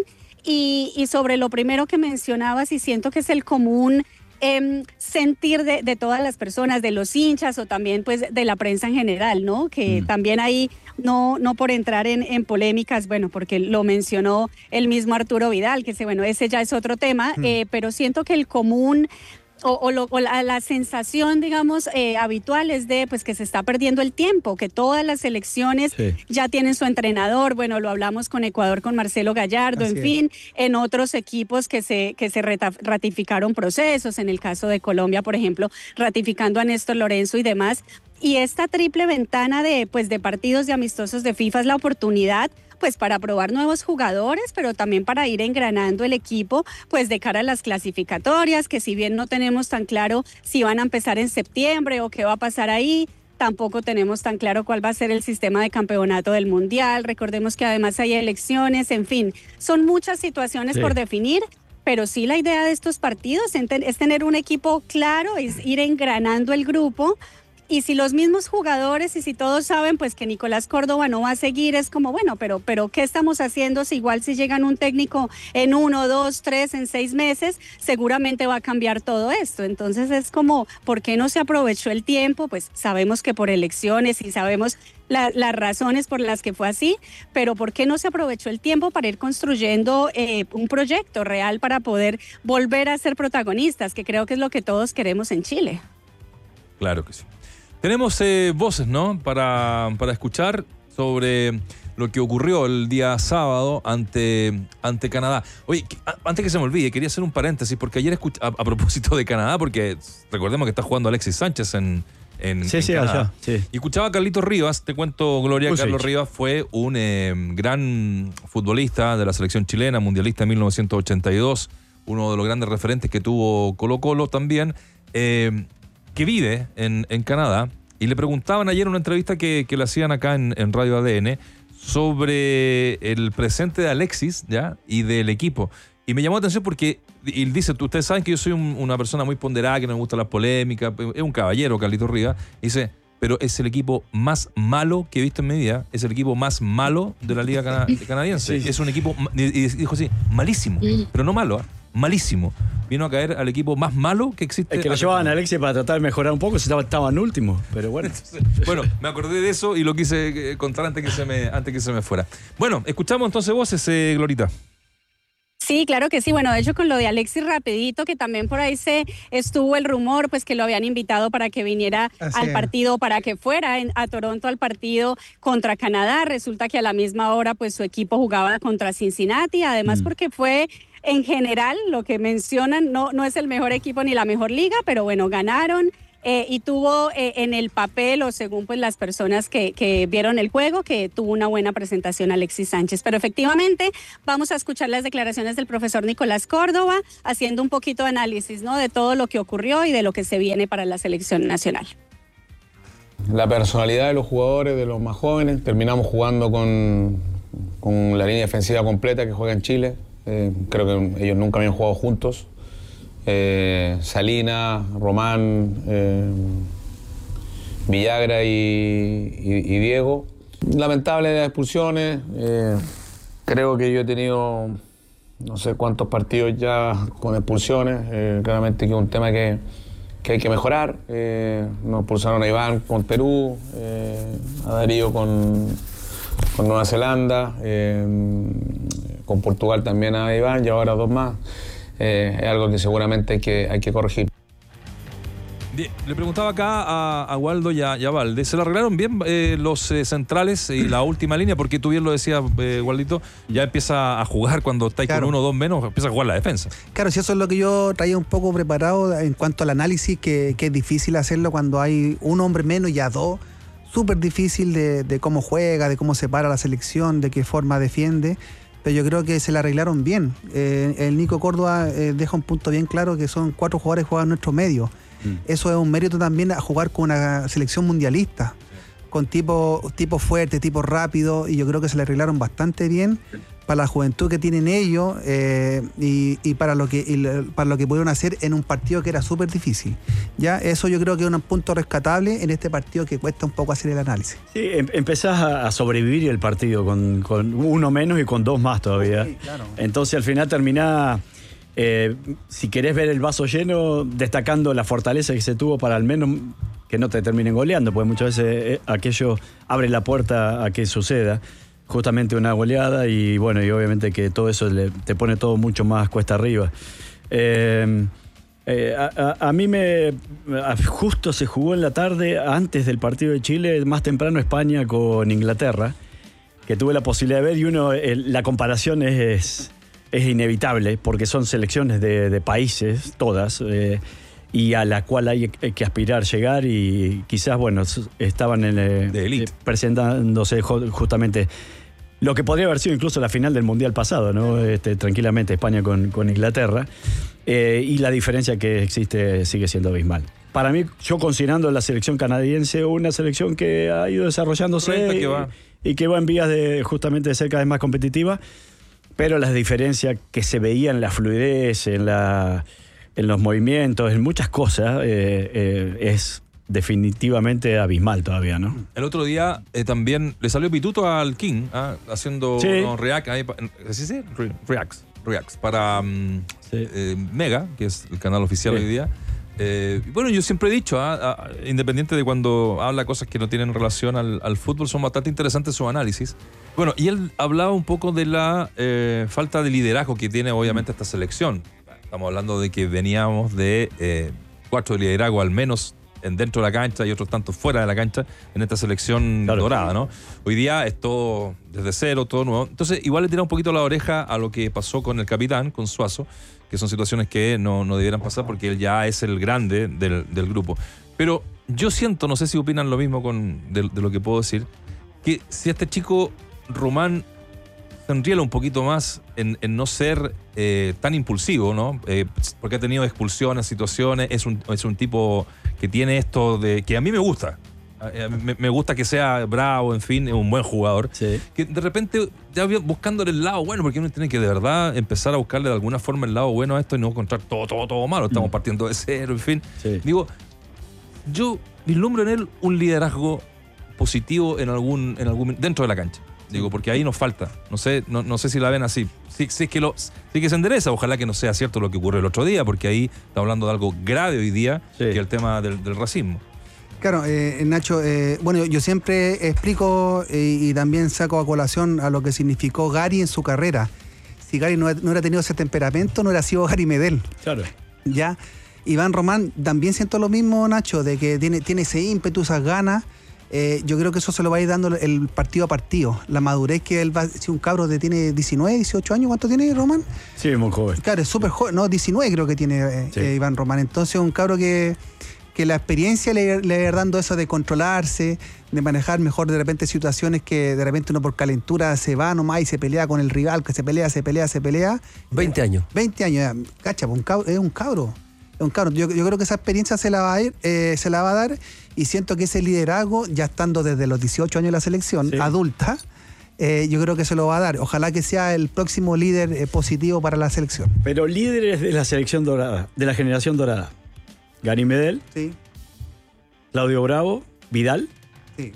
Y sobre lo primero que mencionabas, y siento que es el común sentir de todas las personas, de los hinchas o también pues de la prensa en general, ¿no? Que también ahí, no por entrar en polémicas, bueno, porque lo mencionó el mismo Arturo Vidal, que bueno, ese ya es otro tema, pero siento que el común la sensación, digamos, habitual es de pues que se está perdiendo el tiempo, que todas las selecciones ya tienen su entrenador. Bueno, lo hablamos con Ecuador, con Marcelo Gallardo, así en fin, en otros equipos que se ratificaron procesos, en el caso de Colombia, por ejemplo, ratificando a Néstor Lorenzo y demás. Y esta triple ventana de partidos de amistosos de FIFA es la oportunidad pues para probar nuevos jugadores, pero también para ir engranando el equipo pues de cara a las clasificatorias, que si bien no tenemos tan claro si van a empezar en septiembre o qué va a pasar ahí, tampoco tenemos tan claro cuál va a ser el sistema de campeonato del Mundial. Recordemos que además hay elecciones, en fin, son muchas situaciones por definir. Pero sí, la idea de estos partidos es tener un equipo claro, es ir engranando el grupo. Y si los mismos jugadores y si todos saben pues que Nicolás Córdoba no va a seguir, es como, bueno, pero ¿qué estamos haciendo? Si igual si llegan un técnico en 1, 2, 3, en 6 meses, seguramente va a cambiar todo esto. Entonces es como, ¿por qué no se aprovechó el tiempo? Pues sabemos que por elecciones y sabemos las razones por las que fue así, pero ¿por qué no se aprovechó el tiempo para ir construyendo un proyecto real para poder volver a ser protagonistas, que creo que es lo que todos queremos en Chile? Claro que sí. Tenemos voces, ¿no? Para escuchar sobre lo que ocurrió el día sábado ante Canadá. Oye, antes que se me olvide, quería hacer un paréntesis, porque ayer a propósito de Canadá, porque recordemos que está jugando Alexis Sánchez en Canadá. Sí. Y escuchaba a Carlitos Rivas, te cuento, Gloria, Carlos Rivas fue un gran futbolista de la selección chilena, mundialista en 1982, uno de los grandes referentes que tuvo Colo-Colo también, que vive en Canadá, y le preguntaban ayer en una entrevista que le hacían acá en Radio ADN sobre el presente de Alexis, ¿ya? Y del equipo. Y me llamó la atención porque él dice, ustedes saben que yo soy una persona muy ponderada, que no me gusta las polémicas, es un caballero, Carlitos Rivas, dice, pero es el equipo más malo que he visto en mi vida, es el equipo más malo de la liga canadiense. Sí. Es un equipo, y dijo así, malísimo, pero no malo, malísimo. Vino a caer al equipo más malo que existe. Es que lo llevaban a Alexis para tratar de mejorar un poco, si estaban últimos, pero bueno. Entonces, bueno, me acordé de eso y lo quise contar antes que se me fuera. Bueno, escuchamos entonces voces, Glorita. Sí, claro que sí. Bueno, de hecho con lo de Alexis rapidito, que también por ahí se estuvo el rumor, pues que lo habían invitado para que viniera al partido, para que fuera a Toronto al partido contra Canadá. Resulta que a la misma hora pues su equipo jugaba contra Cincinnati, además porque fue en general lo que mencionan, no es el mejor equipo ni la mejor liga, pero bueno, ganaron. Y tuvo en el papel, o según pues las personas que vieron el juego, que tuvo una buena presentación Alexis Sánchez. Pero efectivamente vamos a escuchar las declaraciones del profesor Nicolás Córdoba, haciendo un poquito de análisis, ¿no?, de todo lo que ocurrió y de lo que se viene para la selección nacional. La personalidad de los jugadores, de los más jóvenes, terminamos jugando con la línea defensiva completa que juega en Chile. Creo que ellos nunca habían jugado juntos. Salina, Román, Villagra y Diego. Lamentable las expulsiones. Creo que yo he tenido no sé cuántos partidos ya con expulsiones. Claramente que es un tema que hay que mejorar. Nos expulsaron a Iván con Perú, a Darío con Nueva Zelanda, con Portugal también a Iván y ahora 2 más. Es algo que seguramente hay que corregir. Bien, le preguntaba acá a Waldo y a Valde, ¿se le arreglaron bien los centrales y la última línea? Porque tú bien lo decías, Waldito, ya empieza a jugar cuando estáis con 1 o 2 menos, empieza a jugar la defensa. Claro, si eso es lo que yo traía un poco preparado en cuanto al análisis, que es difícil hacerlo cuando hay un hombre menos y a 2. Súper difícil de cómo juega, de cómo se para la selección, de qué forma defiende. Pero yo creo que se la arreglaron bien. El Nico Córdoba deja un punto bien claro, que son 4 jugadores que juegan en nuestro medio. Eso es un mérito también a jugar con una selección mundialista, con tipo fuerte, tipo rápido, y yo creo que se la arreglaron bastante bien para la juventud que tienen ellos y para lo que pudieron hacer en un partido que era súper difícil. Ya, eso yo creo que es un punto rescatable en este partido que cuesta un poco hacer el análisis. Sí, empezás a sobrevivir el partido con 1 menos y con 2 más todavía. Sí, claro. Entonces al final terminás, si querés ver el vaso lleno, destacando la fortaleza que se tuvo para al menos que no te terminen goleando, porque muchas veces aquello abre la puerta a que suceda. Justamente una goleada y bueno, y obviamente que todo eso te pone todo mucho más cuesta arriba. A mí justo se jugó en la tarde, antes del partido de Chile, más temprano España con Inglaterra, que tuve la posibilidad de ver, y la comparación es inevitable, porque son selecciones de países, todas, y a la cual hay que aspirar llegar, y quizás, bueno, estaban presentándose justamente lo que podría haber sido incluso la final del Mundial pasado, ¿no? Tranquilamente España con Inglaterra, y la diferencia que existe sigue siendo abismal. Para mí, yo considerando la selección canadiense una selección que ha ido desarrollándose y que va en vías justamente de ser cada vez más competitiva, pero las diferencias que se veían en la fluidez, en los movimientos, en muchas cosas, es definitivamente abismal todavía, ¿no? El otro día también le salió pituto al King, haciendo unos reacts para Mega, que es el canal oficial hoy día. Bueno, yo siempre he dicho, independiente de cuando habla cosas que no tienen relación al fútbol, son bastante interesantes sus análisis. Bueno, y él hablaba un poco de la falta de liderazgo que tiene obviamente esta selección. Estamos hablando de que veníamos de 4 de liderazgo al menos dentro de la cancha y otros tantos fuera de la cancha en esta selección dorada, ¿no? Hoy día es todo desde cero, todo nuevo. Entonces igual le tira un poquito la oreja a lo que pasó con el capitán, con Suazo, que son situaciones que no debieran pasar porque él ya es el grande del grupo. Pero yo siento, no sé si opinan lo mismo de lo que puedo decir, que si este chico Román se enriela un poquito más en no ser tan impulsivo, ¿no? Porque ha tenido expulsiones, situaciones, es un tipo que tiene esto de que a mí me gusta. Me gusta que sea bravo, en fin, es un buen jugador. Sí. Que de repente, ya buscándole el lado bueno, porque uno tiene que de verdad empezar a buscarle de alguna forma el lado bueno a esto y no encontrar todo malo. Estamos partiendo de cero, en fin. Sí. Digo, yo vislumbro en él un liderazgo positivo en algún dentro de la cancha. Digo, porque ahí nos falta. No sé si la ven así. Sí que se endereza. Ojalá que no sea cierto lo que ocurrió el otro día, porque ahí está hablando de algo grave hoy día, que es el tema del racismo. Claro, Nacho, bueno, yo siempre explico y también saco a colación a lo que significó Gary en su carrera. si Gary no hubiera tenido ese temperamento, no hubiera sido Gary Medel. Claro. ¿Ya? Iván Román, también siento lo mismo, Nacho, de que tiene ese ímpetu, esas ganas. Yo creo que eso se lo va a ir dando el partido a partido. La madurez que él va, si un cabro tiene 19, 18 años, ¿cuánto tiene Román? Sí, muy joven. Claro, es súper joven, no, 19 creo que tiene Sí. Iván Román. Entonces un cabro que la experiencia le va a ir dando eso de controlarse, de manejar mejor de repente situaciones que de repente uno por calentura se va nomás y se pelea con el rival, que se pelea. 20 años. 20 años, ya, cacha, pues es un cabro. Yo creo que esa experiencia se la va a dar y siento que ese liderazgo, ya estando desde los 18 años en la selección Sí. adulta, yo creo que se lo va a dar. Ojalá que sea el próximo líder positivo para la selección. Pero líderes de la selección dorada, de la generación dorada. Gary Medel, Sí, Claudio Bravo, Vidal. sí.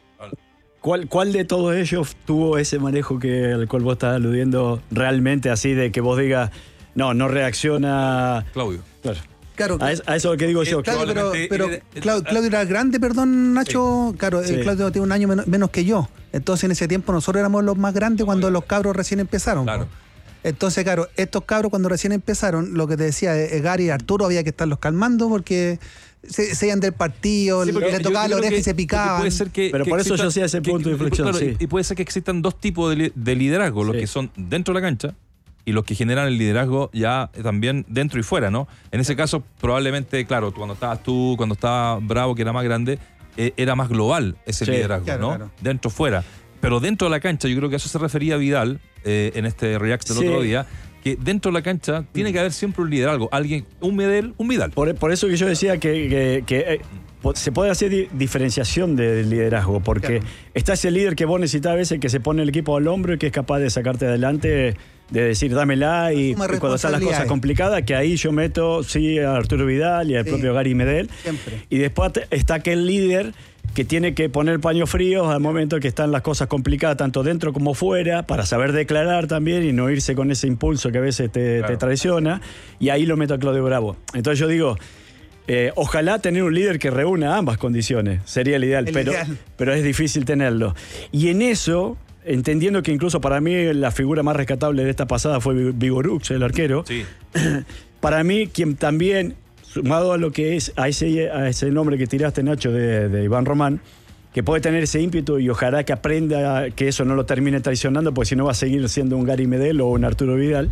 ¿Cuál de todos ellos tuvo ese manejo al cual vos estás aludiendo realmente así de que vos digas, no reacciona? Claudio. Claro. Claro, A eso es lo que digo yo. claro, pero probablemente- Claudio era grande, perdón, Nacho. Claro, Sí. Claudio tiene un año menos que yo. Entonces en ese tiempo nosotros éramos los más grandes cuando los cabros recién empezaron. Claro. po. Entonces, claro, estos cabros cuando recién empezaron, lo que te decía, Gary y Arturo había que estarlos calmando porque se iban del partido, Sí, porque le yo tocaba la creo oreja que- y se porque picaban. puede ser que, Pero por eso yo hacía ese punto de inflexión, claro, sí. y puede ser que existan dos tipos de liderazgo, los Sí. que son dentro de la cancha y los que generan el liderazgo ya también dentro y fuera, ¿no? En ese caso, probablemente, claro, cuando estabas tú, cuando estaba Bravo, que era más grande, era más global ese Sí, liderazgo, claro, ¿no? claro. Dentro, fuera. Pero dentro de la cancha, yo creo que a eso se refería Vidal en este React del Sí. otro día, que dentro de la cancha tiene que haber siempre un liderazgo, alguien, un Medel, un Vidal. Por eso que yo decía que se puede hacer diferenciación del liderazgo, porque Claro. está ese líder que vos necesitas a veces que se pone el equipo al hombro y que es capaz de sacarte adelante, de decir dámela y Asume cuando están las cosas responsabilidades. complicadas, que ahí yo meto sí a Arturo Vidal y al Sí. propio Gary Medel. Siempre. Y después está aquel líder que tiene que poner paños fríos al momento que están las cosas complicadas, tanto dentro como fuera, para saber declarar también y no irse con ese impulso que a veces te traiciona. Y ahí lo meto a Claudio Bravo. Entonces yo digo, ojalá tener un líder que reúna ambas condiciones, sería el ideal, Ideal. pero es difícil tenerlo. Y en eso, entendiendo que incluso para mí la figura más rescatable de esta pasada fue Vigorux, el arquero, Sí. para mí quien también, sumado a lo que es a ese nombre que tiraste, Nacho, de Iván Román, que puede tener ese ímpetu y ojalá que aprenda que eso no lo termine traicionando, porque si no va a seguir siendo un Gary Medel o un Arturo Vidal.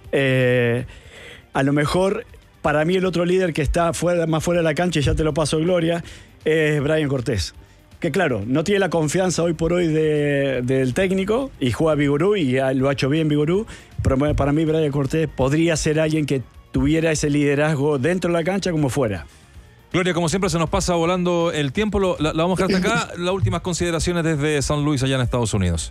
A lo mejor, para mí el otro líder que está más fuera de la cancha, y ya te lo paso, Gloria, es Brian Cortés. Que claro, no tiene la confianza hoy por hoy del técnico y juega Vigorú y lo ha hecho bien Vigorú, pero para mí Brian Cortés podría ser alguien que tuviera ese liderazgo dentro de la cancha como fuera. Gloria, como siempre se nos pasa volando el tiempo, la vamos a dejar hasta acá. Las últimas consideraciones desde San Luis, allá en Estados Unidos.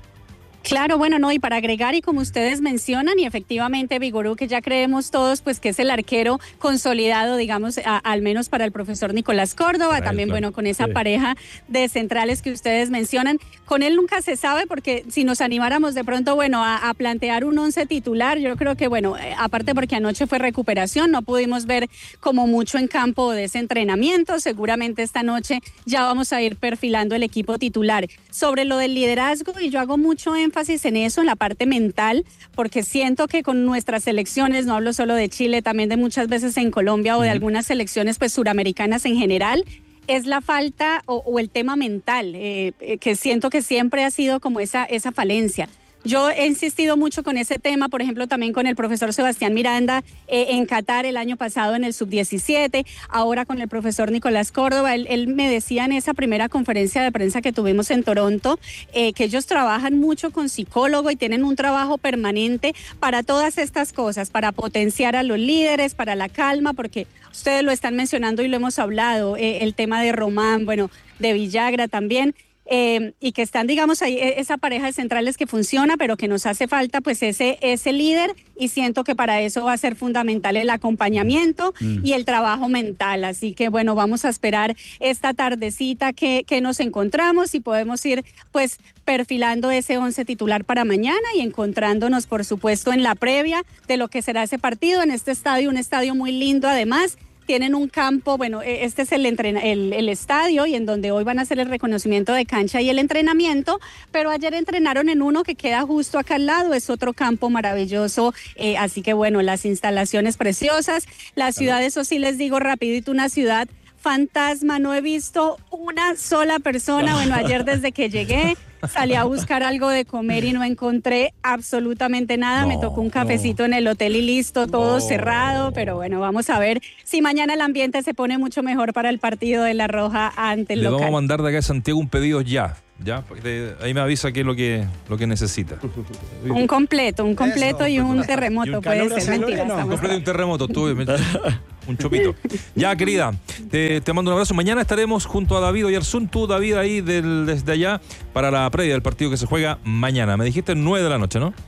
Claro, bueno, no, y para agregar, y como ustedes mencionan, y efectivamente Vigorú, que ya creemos todos, pues que es el arquero consolidado, digamos, al menos para el profesor Nicolás Córdoba, Para él, también, claro. bueno, con esa Sí. pareja de centrales que ustedes mencionan. Con él nunca se sabe, porque si nos animáramos de pronto, bueno, a plantear un 11 titular, yo creo que, bueno, aparte porque anoche fue recuperación, no pudimos ver como mucho en campo de ese entrenamiento, seguramente esta noche ya vamos a ir perfilando el equipo titular. Sobre lo del liderazgo, y yo hago mucho énfasis en eso, en la parte mental, porque siento que con nuestras selecciones, no hablo solo de Chile, también de muchas veces en Colombia o de algunas selecciones pues suramericanas en general, es la falta o el tema mental, que siento que siempre ha sido como esa falencia. Yo he insistido mucho con ese tema, por ejemplo, también con el profesor Sebastián Miranda en Qatar el año pasado en el Sub-17, ahora con el profesor Nicolás Córdoba. Él me decía en esa primera conferencia de prensa que tuvimos en Toronto que ellos trabajan mucho con psicólogo y tienen un trabajo permanente para todas estas cosas, para potenciar a los líderes, para la calma, porque ustedes lo están mencionando y lo hemos hablado, el tema de Román, bueno, de Villagra también. Y que están, digamos, ahí esa pareja de centrales que funciona, pero que nos hace falta pues ese líder, y siento que para eso va a ser fundamental el acompañamiento y el trabajo mental. Así que bueno, vamos a esperar esta tardecita que nos encontramos y podemos ir pues perfilando ese 11 titular para mañana y encontrándonos por supuesto en la previa de lo que será ese partido en este estadio, un estadio muy lindo además. tienen un campo, bueno, este es el estadio y en donde hoy van a hacer el reconocimiento de cancha y el entrenamiento, pero ayer entrenaron en uno que queda justo acá al lado, es otro campo maravilloso, así que bueno, las instalaciones preciosas, la ciudad, eso sí les digo rapidito, una ciudad fantasma, no he visto una sola persona, bueno, ayer desde que llegué salí a buscar algo de comer y no encontré absolutamente nada, me tocó un cafecito en el hotel y listo, todo cerrado, pero bueno, vamos a ver si mañana el ambiente se pone mucho mejor para el partido de La Roja ante el local. Le vamos a mandar de acá a Santiago un pedido ya, porque ahí me avisa qué es lo que necesita. Un completo y un terremoto, ¿Y un puede calor ser, así, mentira. no? Un completo y un terremoto, un chopito. Ya, querida, te mando un abrazo. Mañana estaremos junto a David Oyarzún, tú, David, ahí desde allá, para la previa del partido que se juega mañana. Me dijiste 9 de la noche, ¿no?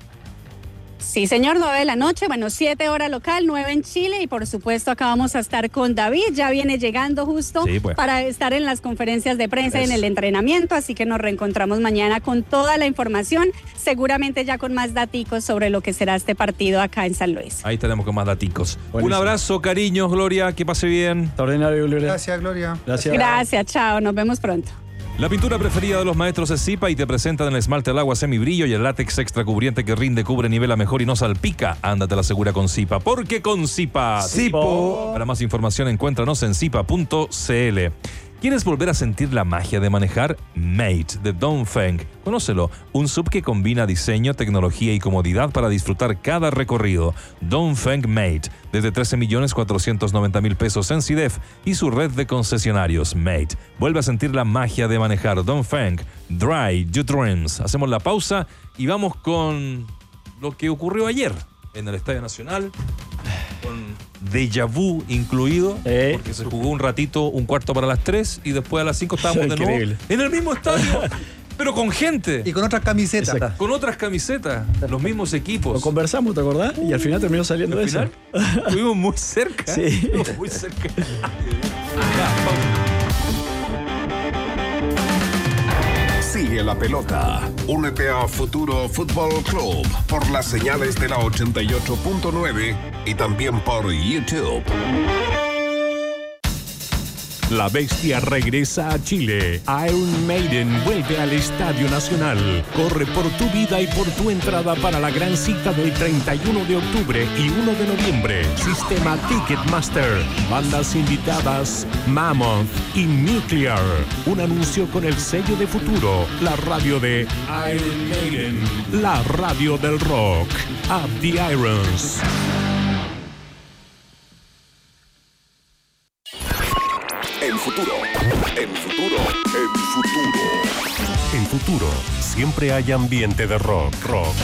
Sí, señor, 9 de la noche, bueno, 7 hora local, 9 en Chile y por supuesto acá vamos a estar con David, ya viene llegando justo para estar en las conferencias de prensa y en el entrenamiento, así que nos reencontramos mañana con toda la información, seguramente ya con más daticos sobre lo que será este partido acá en San Luis. Ahí estaremos con más daticos. Buenísimo. Un abrazo, cariños, Gloria, que pase bien. Extraordinario, Gloria. Gracias, Gloria. Gracias, chao, nos vemos pronto. La pintura preferida de los maestros es Zipa y te presentan el esmalte al agua semibrillo y el látex extra cubriente que rinde, cubre, nivela mejor y no salpica. Ándate a la segura con Zipa, porque con Zipa. Zipo. Para más información encuéntranos en zipa.cl. ¿Quieres volver a sentir la magia de manejar? Mate de Dongfeng. Conócelo, un sub que combina diseño, tecnología y comodidad para disfrutar cada recorrido. Dongfeng Mate, desde 13.490.000 pesos en CIDEF y su red de concesionarios. Mate, vuelve a sentir la magia de manejar. Dongfeng, Drive Your Dreams. Hacemos la pausa y vamos con lo que ocurrió ayer en el Estadio Nacional, con déjà vu incluido, porque se jugó un ratito, un cuarto para las 3 y después a las 5 estábamos de nuevo en el mismo estadio, pero con gente. Y con otras camisetas. Exacto. Con otras camisetas, los mismos equipos. Lo conversamos, ¿te acordás? Y al final terminó saliendo Al eso. final, estuvimos muy cerca. Sí. Estuvimos muy cerca. Ya, pausa. Sigue la pelota. Únete a Futuro Fútbol Club por las señales de la 88.9 y también por YouTube. La bestia regresa a Chile. Iron Maiden vuelve al Estadio Nacional. Corre por tu vida y por tu entrada para la gran cita del 31 de octubre y 1 de noviembre. Sistema Ticketmaster. Bandas invitadas Mammoth y Nuclear. Un anuncio con el sello de Futuro. La radio de Iron Maiden. La radio del rock. Up the Irons. En futuro. En Futuro, siempre hay ambiente de rock.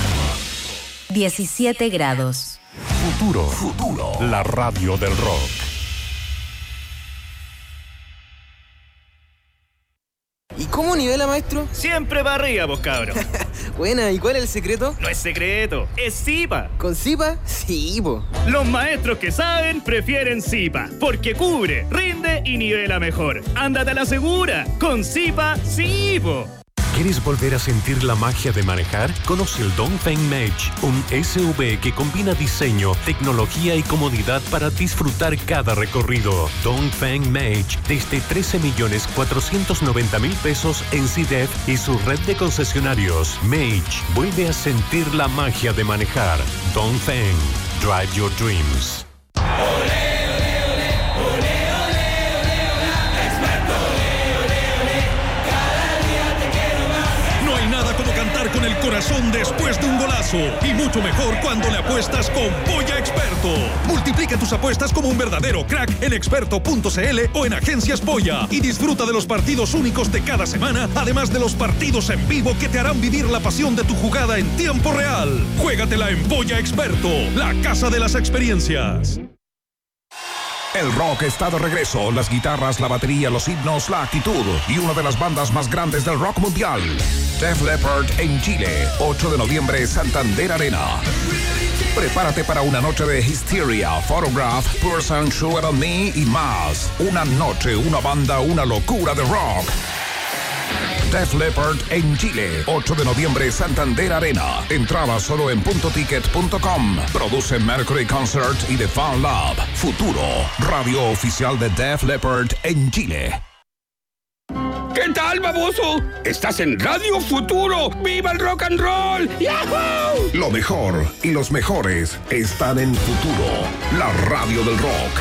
17 grados. Futuro. La radio del rock. ¿Y cómo nivela, maestro? Siempre para arriba, pues, cabro. Buena, ¿y cuál es el secreto? No es secreto, es Zipa. ¿Con Zipa? Sí, po. Los maestros que saben prefieren Zipa, porque cubre, rinde y nivela mejor. Ándate a la segura, con Zipa, sí, po. ¿Quieres volver a sentir la magia de manejar? Conoce el Dongfeng Mate, un SUV que combina diseño, tecnología y comodidad para disfrutar cada recorrido. Dongfeng Mate, desde 13.490.000 pesos en CIDEF y su red de concesionarios. Mate, vuelve a sentir la magia de manejar. Dongfeng, Drive Your Dreams. Con el corazón después de un golazo y mucho mejor cuando le apuestas con Polla Experto. Multiplica tus apuestas como un verdadero crack en experto.cl o en Agencias Polla y disfruta de los partidos únicos de cada semana, además de los partidos en vivo que te harán vivir la pasión de tu jugada en tiempo real. Juégatela en Polla Experto, la casa de las experiencias. El rock está de regreso, las guitarras, la batería, los himnos, la actitud y una de las bandas más grandes del rock mundial. Def Leppard en Chile, 8 de noviembre, Santander Arena. Prepárate para una noche de Hysteria, Photograph, Person, Sugar on Me y más. Una noche, una banda, una locura de rock. Def Leppard en Chile. 8 de noviembre, Santander Arena. Entrada solo en puntoticket.com. Produce Mercury Concert y The Fan Lab. Futuro, radio oficial de Def Leppard en Chile. ¿Qué tal, baboso? Estás en Radio Futuro. ¡Viva el rock and roll! ¡Yahoo! Lo mejor y los mejores están en Futuro, la radio del rock.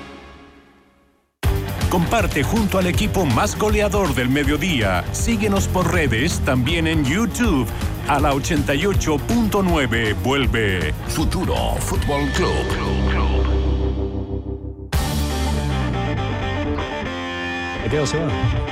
Comparte junto al equipo más goleador del mediodía. Síguenos por redes, también en YouTube. A la 88.9 vuelve Futuro Fútbol Club. ¿Me quedo se va?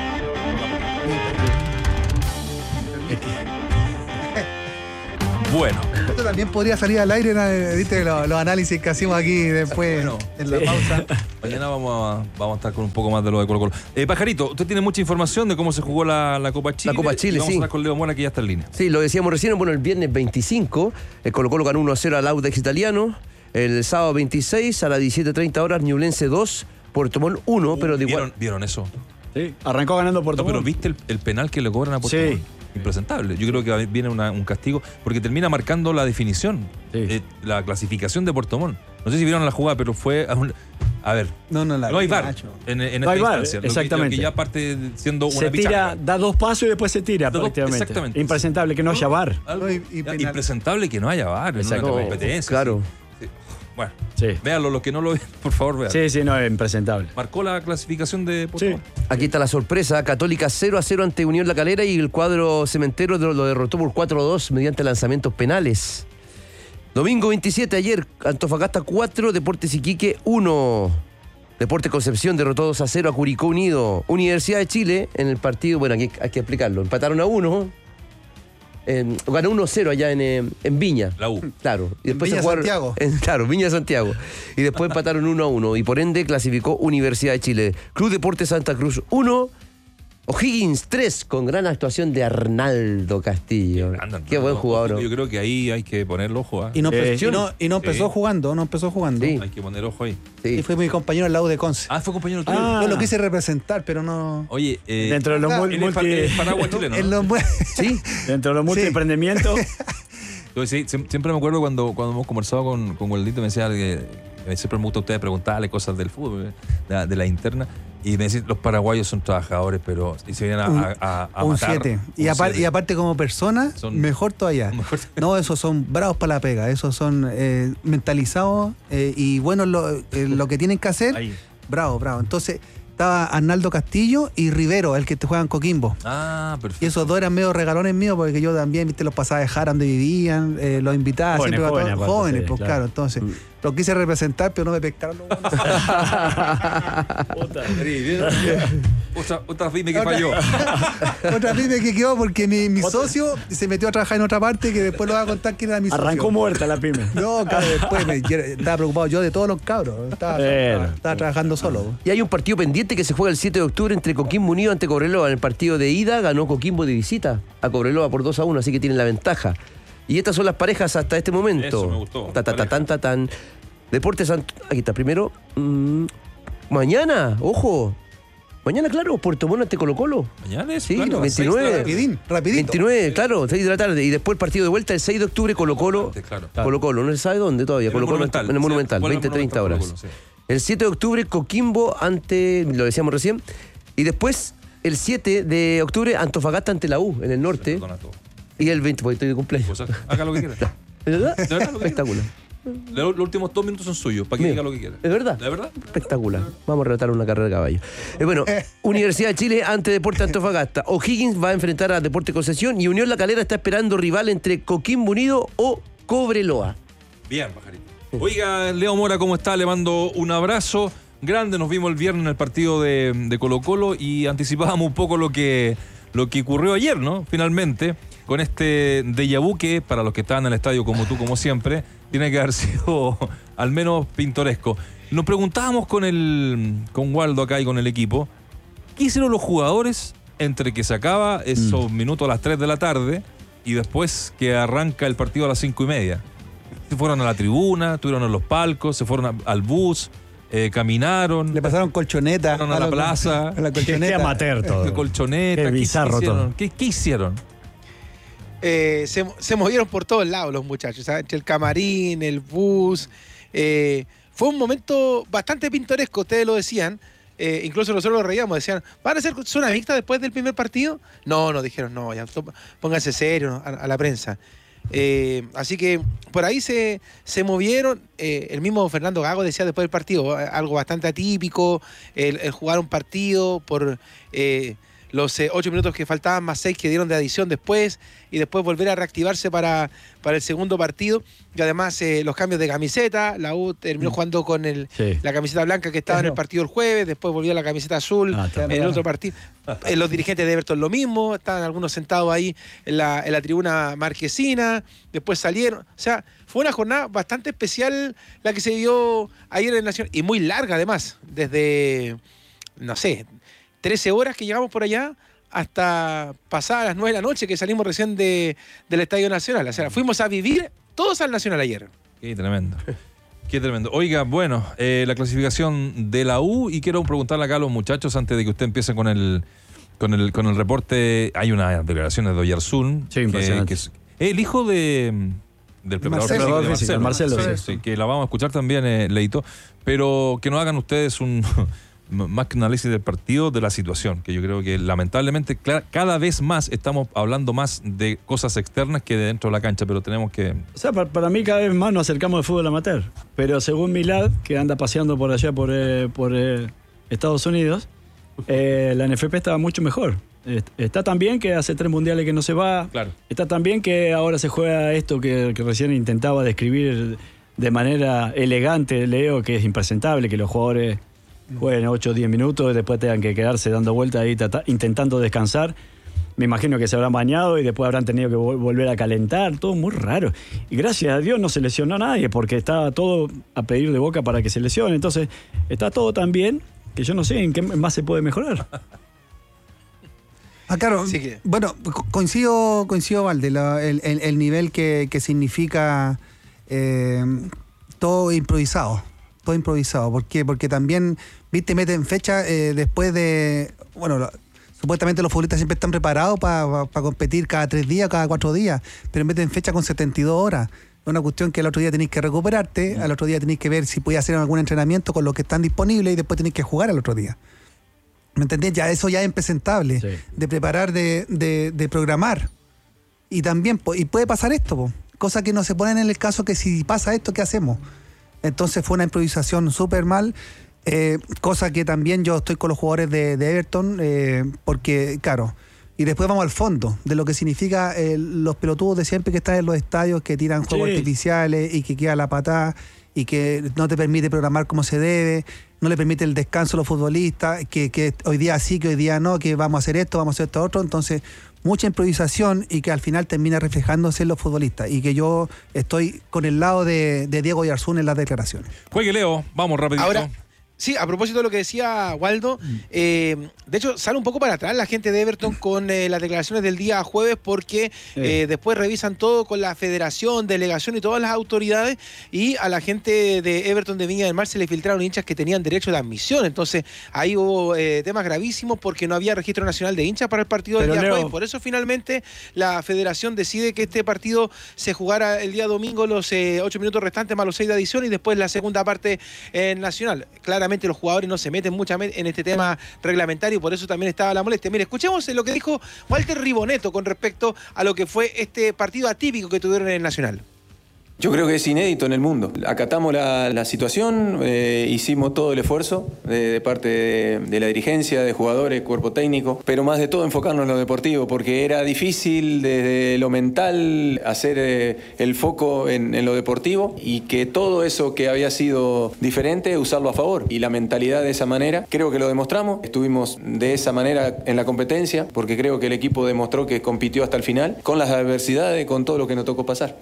Bueno. Esto también podría salir al aire, ¿viste? Los análisis que hacemos aquí después en la pausa. Mañana vamos a estar con un poco más de lo de Colo-Colo. Pajarito, usted tiene mucha información de cómo se jugó la Copa Chile. La Copa Chile, vamos a hablar con Leo Mora, que ya está en línea. Sí, lo decíamos recién, bueno, el viernes 25, el Colo-Colo ganó 1-0 al Audax Italiano. El sábado 26, a las 17:30 horas, Ñublense 2, Puerto Montt 1, pero de igual... ¿Vieron eso? Sí, arrancó ganando Puerto Montt. Pero ¿viste el penal que le cobran a Puerto Montt? Impresentable. Yo creo que viene un castigo porque termina marcando la definición, la clasificación de Puerto Montt. No sé si vieron la jugada, pero fue a ver. No hay VAR en esta instancia. Exactamente. Lo que ya parte siendo una se tira, pichanga. da 2 pasos y después se tira prácticamente. Exactamente. Impresentable que no haya VAR. Impresentable que no haya VAR en una competencia. Claro. Sí. Bueno, véanlo, los que no lo ven, por favor, vean. Sí, no, es impresentable. Marcó la clasificación de Puerto Montt. Aquí está la sorpresa. Católica 0-0 ante Unión La Calera y el cuadro cementero lo derrotó por 4-2 mediante lanzamientos penales. Domingo 27, ayer, Antofagasta 4, Deportes Iquique 1. Deportes Concepción derrotó 2-0 a Curicó Unido. Universidad de Chile en el partido, bueno, aquí hay que explicarlo. Empataron a 1. Ganó 1-0 allá en Viña. La U. Claro. Y después Viña Santiago. Claro, Viña Santiago. Y después empataron 1-1. Y por ende clasificó Universidad de Chile. Club Deportes Santa Cruz 1. O'Higgins 3, con gran actuación de Arnaldo Castillo. Qué buen jugador. Yo creo que ahí hay que ponerle ojo. Y no empezó jugando, Sí. Hay que poner ojo ahí. Sí. Y fue mi compañero al lado de Conce. Fue compañero tuyo. Yo lo quise representar, pero no... Oye, dentro de los paraguas chilenos. Sí. Dentro de los multiemprendimientos. Sí, siempre me acuerdo cuando hemos conversado con Gualdito, me decía que siempre me gusta a ustedes preguntarle cosas del fútbol, de la interna. Y me decís, los paraguayos son trabajadores, pero y se vienen a un matar. 7. Y aparte como persona, mejor todavía. No, esos son bravos para la pega, esos son mentalizados y bueno, lo que tienen que hacer, ahí. Bravo. Entonces, estaba Arnaldo Castillo y Rivero, el que te juega en Coquimbo. Perfecto. Y esos dos eran medio regalones míos, porque yo también, viste, los pasaba a dejar donde vivían, los invitaba jóvenes, pues claro, entonces... Lo quise representar, pero no me pescaron los buenos. Otra pyme que falló. Otra pyme que quedó porque mi socio se metió a trabajar en otra parte que después lo voy a contar quién era mi socio. Arrancó muerta la pyme. No, claro, después estaba preocupado yo de todos los cabros. Estaba trabajando solo. Y hay un partido pendiente que se juega el 7 de octubre entre Coquimbo Unido ante Cobreloa. En el partido de ida ganó Coquimbo de visita a Cobreloa por 2-1, así que tienen la ventaja. Y estas son las parejas hasta este momento. Eso me gustó. Tan. Deportes aquí está, primero. Mañana, ojo. Mañana, claro, Puerto Montt ante Colo-Colo. Mañana es, sí, claro, 29. Rapidito. 29, claro, 6 de la tarde. Y después el partido de vuelta el 6 de octubre, Colo-Colo. Claro. Colo-Colo, no se sabe dónde todavía. Colo-Colo en el Monumental, 20-30 horas. Colo-Colo, sí. El 7 de octubre, Coquimbo ante, lo decíamos recién. Y después, el 7 de octubre, Antofagasta ante la U, en el norte. Y el 20, porque estoy de cumpleaños. Pues haga lo que quiera. ¿De verdad? Espectacular. Los últimos 2 minutos son suyos, para que diga lo que quiera. ¿Es verdad? ¿De verdad? Espectacular. Vamos a relatar una carrera de caballo. Bueno, Universidad de Chile ante Deportes Antofagasta. O'Higgins va a enfrentar a Deportes Concepción y Unión La Calera está esperando rival entre Coquimbo Unido o Cobreloa. Bien, pajarito. Oiga, Leo Mora, ¿cómo está? Le mando un abrazo grande. Nos vimos el viernes en el partido de Colo-Colo y anticipábamos un poco lo que ocurrió ayer, ¿no? Finalmente, con este déjà vu que, para los que estaban en el estadio como tú, como siempre, tiene que haber sido al menos pintoresco. Nos preguntábamos con Waldo acá y con el equipo, ¿qué hicieron los jugadores entre que se acaba esos minutos a las 3 de la tarde y después que arranca el partido a las 5:30? Se fueron a la tribuna, estuvieron en los palcos, se fueron al bus. caminaron. Le pasaron colchoneta. Fueron a la plaza. A la colchoneta. Qué amateur todo. Colchoneta. Qué bizarro todo. ¿Qué hicieron? Se movieron por todos lados los muchachos, ¿sabes? Entre el camarín, el bus. Fue un momento bastante pintoresco, ustedes lo decían. Incluso nosotros lo reíamos, decían, ¿van a hacer zona mixta después del primer partido? No, nos dijeron, no, ya pónganse serios a la prensa. Así que por ahí se movieron. El mismo Fernando Gago decía después del partido, algo bastante atípico, el jugar un partido por los 8 minutos que faltaban más 6 que dieron de adición después, y después volver a reactivarse para el segundo partido. Y además los cambios de camiseta, la U terminó jugando con la camiseta blanca que estaba en el partido el jueves, después volvió a la camiseta azul en el otro partido. Los dirigentes de Everton lo mismo, estaban algunos sentados ahí en la tribuna marquesina, después salieron. O sea, fue una jornada bastante especial la que se dio ayer en el Nacional, y muy larga además, desde, no sé, 13 horas que llegamos por allá hasta pasadas las 9 de la noche que salimos recién del Estadio Nacional. O sea, fuimos a vivir todos al Nacional ayer. Qué tremendo. Qué tremendo. Oiga, bueno, la clasificación de la U, y quiero preguntarle acá a los muchachos antes de que usted empiece con el reporte. Hay unas declaraciones de Oyarzún. Sí, impresionante. Que es el hijo del preparador físico, de Marcelo. Sí, que la vamos a escuchar también, Leito. Pero que nos hagan ustedes más que un análisis del partido, de la situación, que yo creo que lamentablemente cada vez más estamos hablando más de cosas externas que de dentro de la cancha, pero tenemos que... O sea, para mí cada vez más nos acercamos al fútbol amateur, pero según Milad, que anda paseando por allá por Estados Unidos, la NFP estaba mucho mejor. Está tan bien que hace 3 mundiales que no se va. Claro. Está tan bien que ahora se juega esto que recién intentaba describir de manera elegante, Leo, que es impresentable que los jugadores jueguen 8 o 10 minutos y después tengan que quedarse dando vueltas ahí intentando descansar. Me imagino que se habrán bañado y después habrán tenido que volver a calentar, todo muy raro. Y gracias a Dios no se lesionó a nadie, porque estaba todo a pedir de boca para que se lesione. Entonces está todo tan bien que yo no sé en qué más se puede mejorar. Claro, sí que... Bueno, coincido Valde, el nivel que significa todo improvisado. Todo improvisado. ¿Por qué? Porque también, viste, meten fecha después de... Bueno, supuestamente los futbolistas siempre están preparados para competir cada 3 días, cada 4 días, pero meten fecha con 72 horas. Es una cuestión que al otro día tenéis que recuperarte, al otro día tenéis que ver si podéis hacer algún entrenamiento con los que están disponibles y después tenéis que jugar al otro día. ¿Me entendés? Ya eso ya es impresentable, sí. De preparar, de programar. Y también, y puede pasar esto, cosa que no se ponen en el caso que si pasa esto, ¿qué hacemos? Entonces fue una improvisación súper mal, cosa que también yo estoy con los jugadores de Everton, porque, claro, y después vamos al fondo de lo que significa los pelotudos de siempre que están en los estadios, que tiran juegos artificiales y que queda la patada y que no te permite programar como se debe, no le permite el descanso a los futbolistas, que hoy día sí, que hoy día no, que vamos a hacer esto, vamos a hacer esto otro. Entonces, mucha improvisación y que al final termina reflejándose en los futbolistas, y que yo estoy con el lado de Diego Oyarzún en las declaraciones. Juegue, Leo, vamos rapidito. Ahora, sí, a propósito de lo que decía Waldo, de hecho sale un poco para atrás la gente de Everton con las declaraciones del día jueves, porque después revisan todo con la federación, delegación y todas las autoridades, y a la gente de Everton de Viña del Mar se le filtraron hinchas que tenían derecho de admisión. Entonces ahí hubo temas gravísimos porque no había registro nacional de hinchas para el partido del día jueves. Por eso finalmente la federación decide que este partido se jugara el día domingo, los 8 minutos restantes más los 6 de adición, y después la segunda parte nacional. Claramente los jugadores no se meten mucho en este tema reglamentario, por eso también estaba la molestia. Mire, escuchemos lo que dijo Walter Ribonetto con respecto a lo que fue este partido atípico que tuvieron en el Nacional. Yo creo que es inédito en el mundo. Acatamos la situación, hicimos todo el esfuerzo de parte de la dirigencia, de jugadores, cuerpo técnico, pero más de todo enfocarnos en lo deportivo, porque era difícil desde lo mental hacer el foco en lo deportivo, y que todo eso que había sido diferente, usarlo a favor. Y la mentalidad de esa manera, creo que lo demostramos. Estuvimos de esa manera en la competencia, porque creo que el equipo demostró que compitió hasta el final, con las adversidades, con todo lo que nos tocó pasar.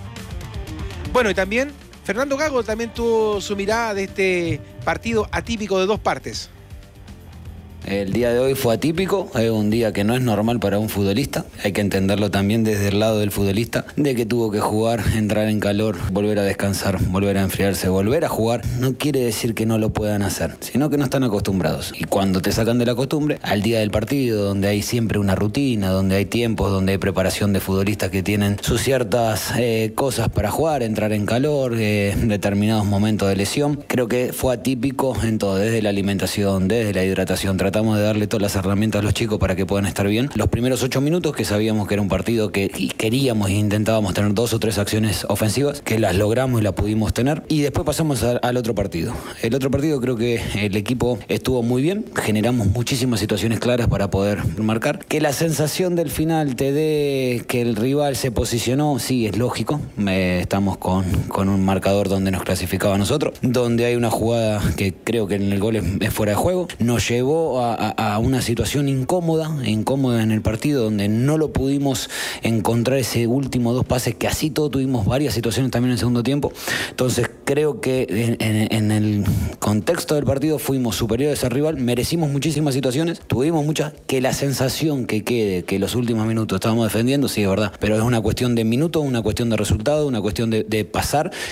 Bueno, y también Fernando Gago también tuvo su mirada de este partido atípico de 2 partes. El día de hoy fue atípico, es un día que no es normal para un futbolista. Hay que entenderlo también desde el lado del futbolista, de que tuvo que jugar, entrar en calor, volver a descansar, volver a enfriarse, volver a jugar. No quiere decir que no lo puedan hacer, sino que no están acostumbrados. Y cuando te sacan de la costumbre, al día del partido, donde hay siempre una rutina, donde hay tiempos, donde hay preparación de futbolistas que tienen sus ciertas cosas para jugar, entrar en calor, determinados momentos de lesión, creo que fue atípico en todo, desde la alimentación, desde la hidratación. Tratamos de darle todas las herramientas a los chicos para que puedan estar bien. Los primeros 8 minutos, que sabíamos que era un partido que queríamos e intentábamos tener 2 o 3 acciones ofensivas, que las logramos y las pudimos tener. Y después pasamos al otro partido. El otro partido creo que el equipo estuvo muy bien, generamos muchísimas situaciones claras para poder marcar. Que la sensación del final te dé que el rival se posicionó, sí, es lógico. Estamos con un marcador donde nos clasificaba a nosotros, donde hay una jugada que creo que en el gol es fuera de juego. Nos llevó a una situación incómoda en el partido, donde no lo pudimos encontrar ese último 2 pases, que así todo tuvimos varias situaciones también en el segundo tiempo. Entonces creo que en el contexto del partido fuimos superiores al rival, merecimos muchísimas situaciones, tuvimos muchas. Que la sensación que quede que los últimos minutos estábamos defendiendo, sí, es verdad, pero es una cuestión de minutos, una cuestión de resultado, una cuestión de pasar,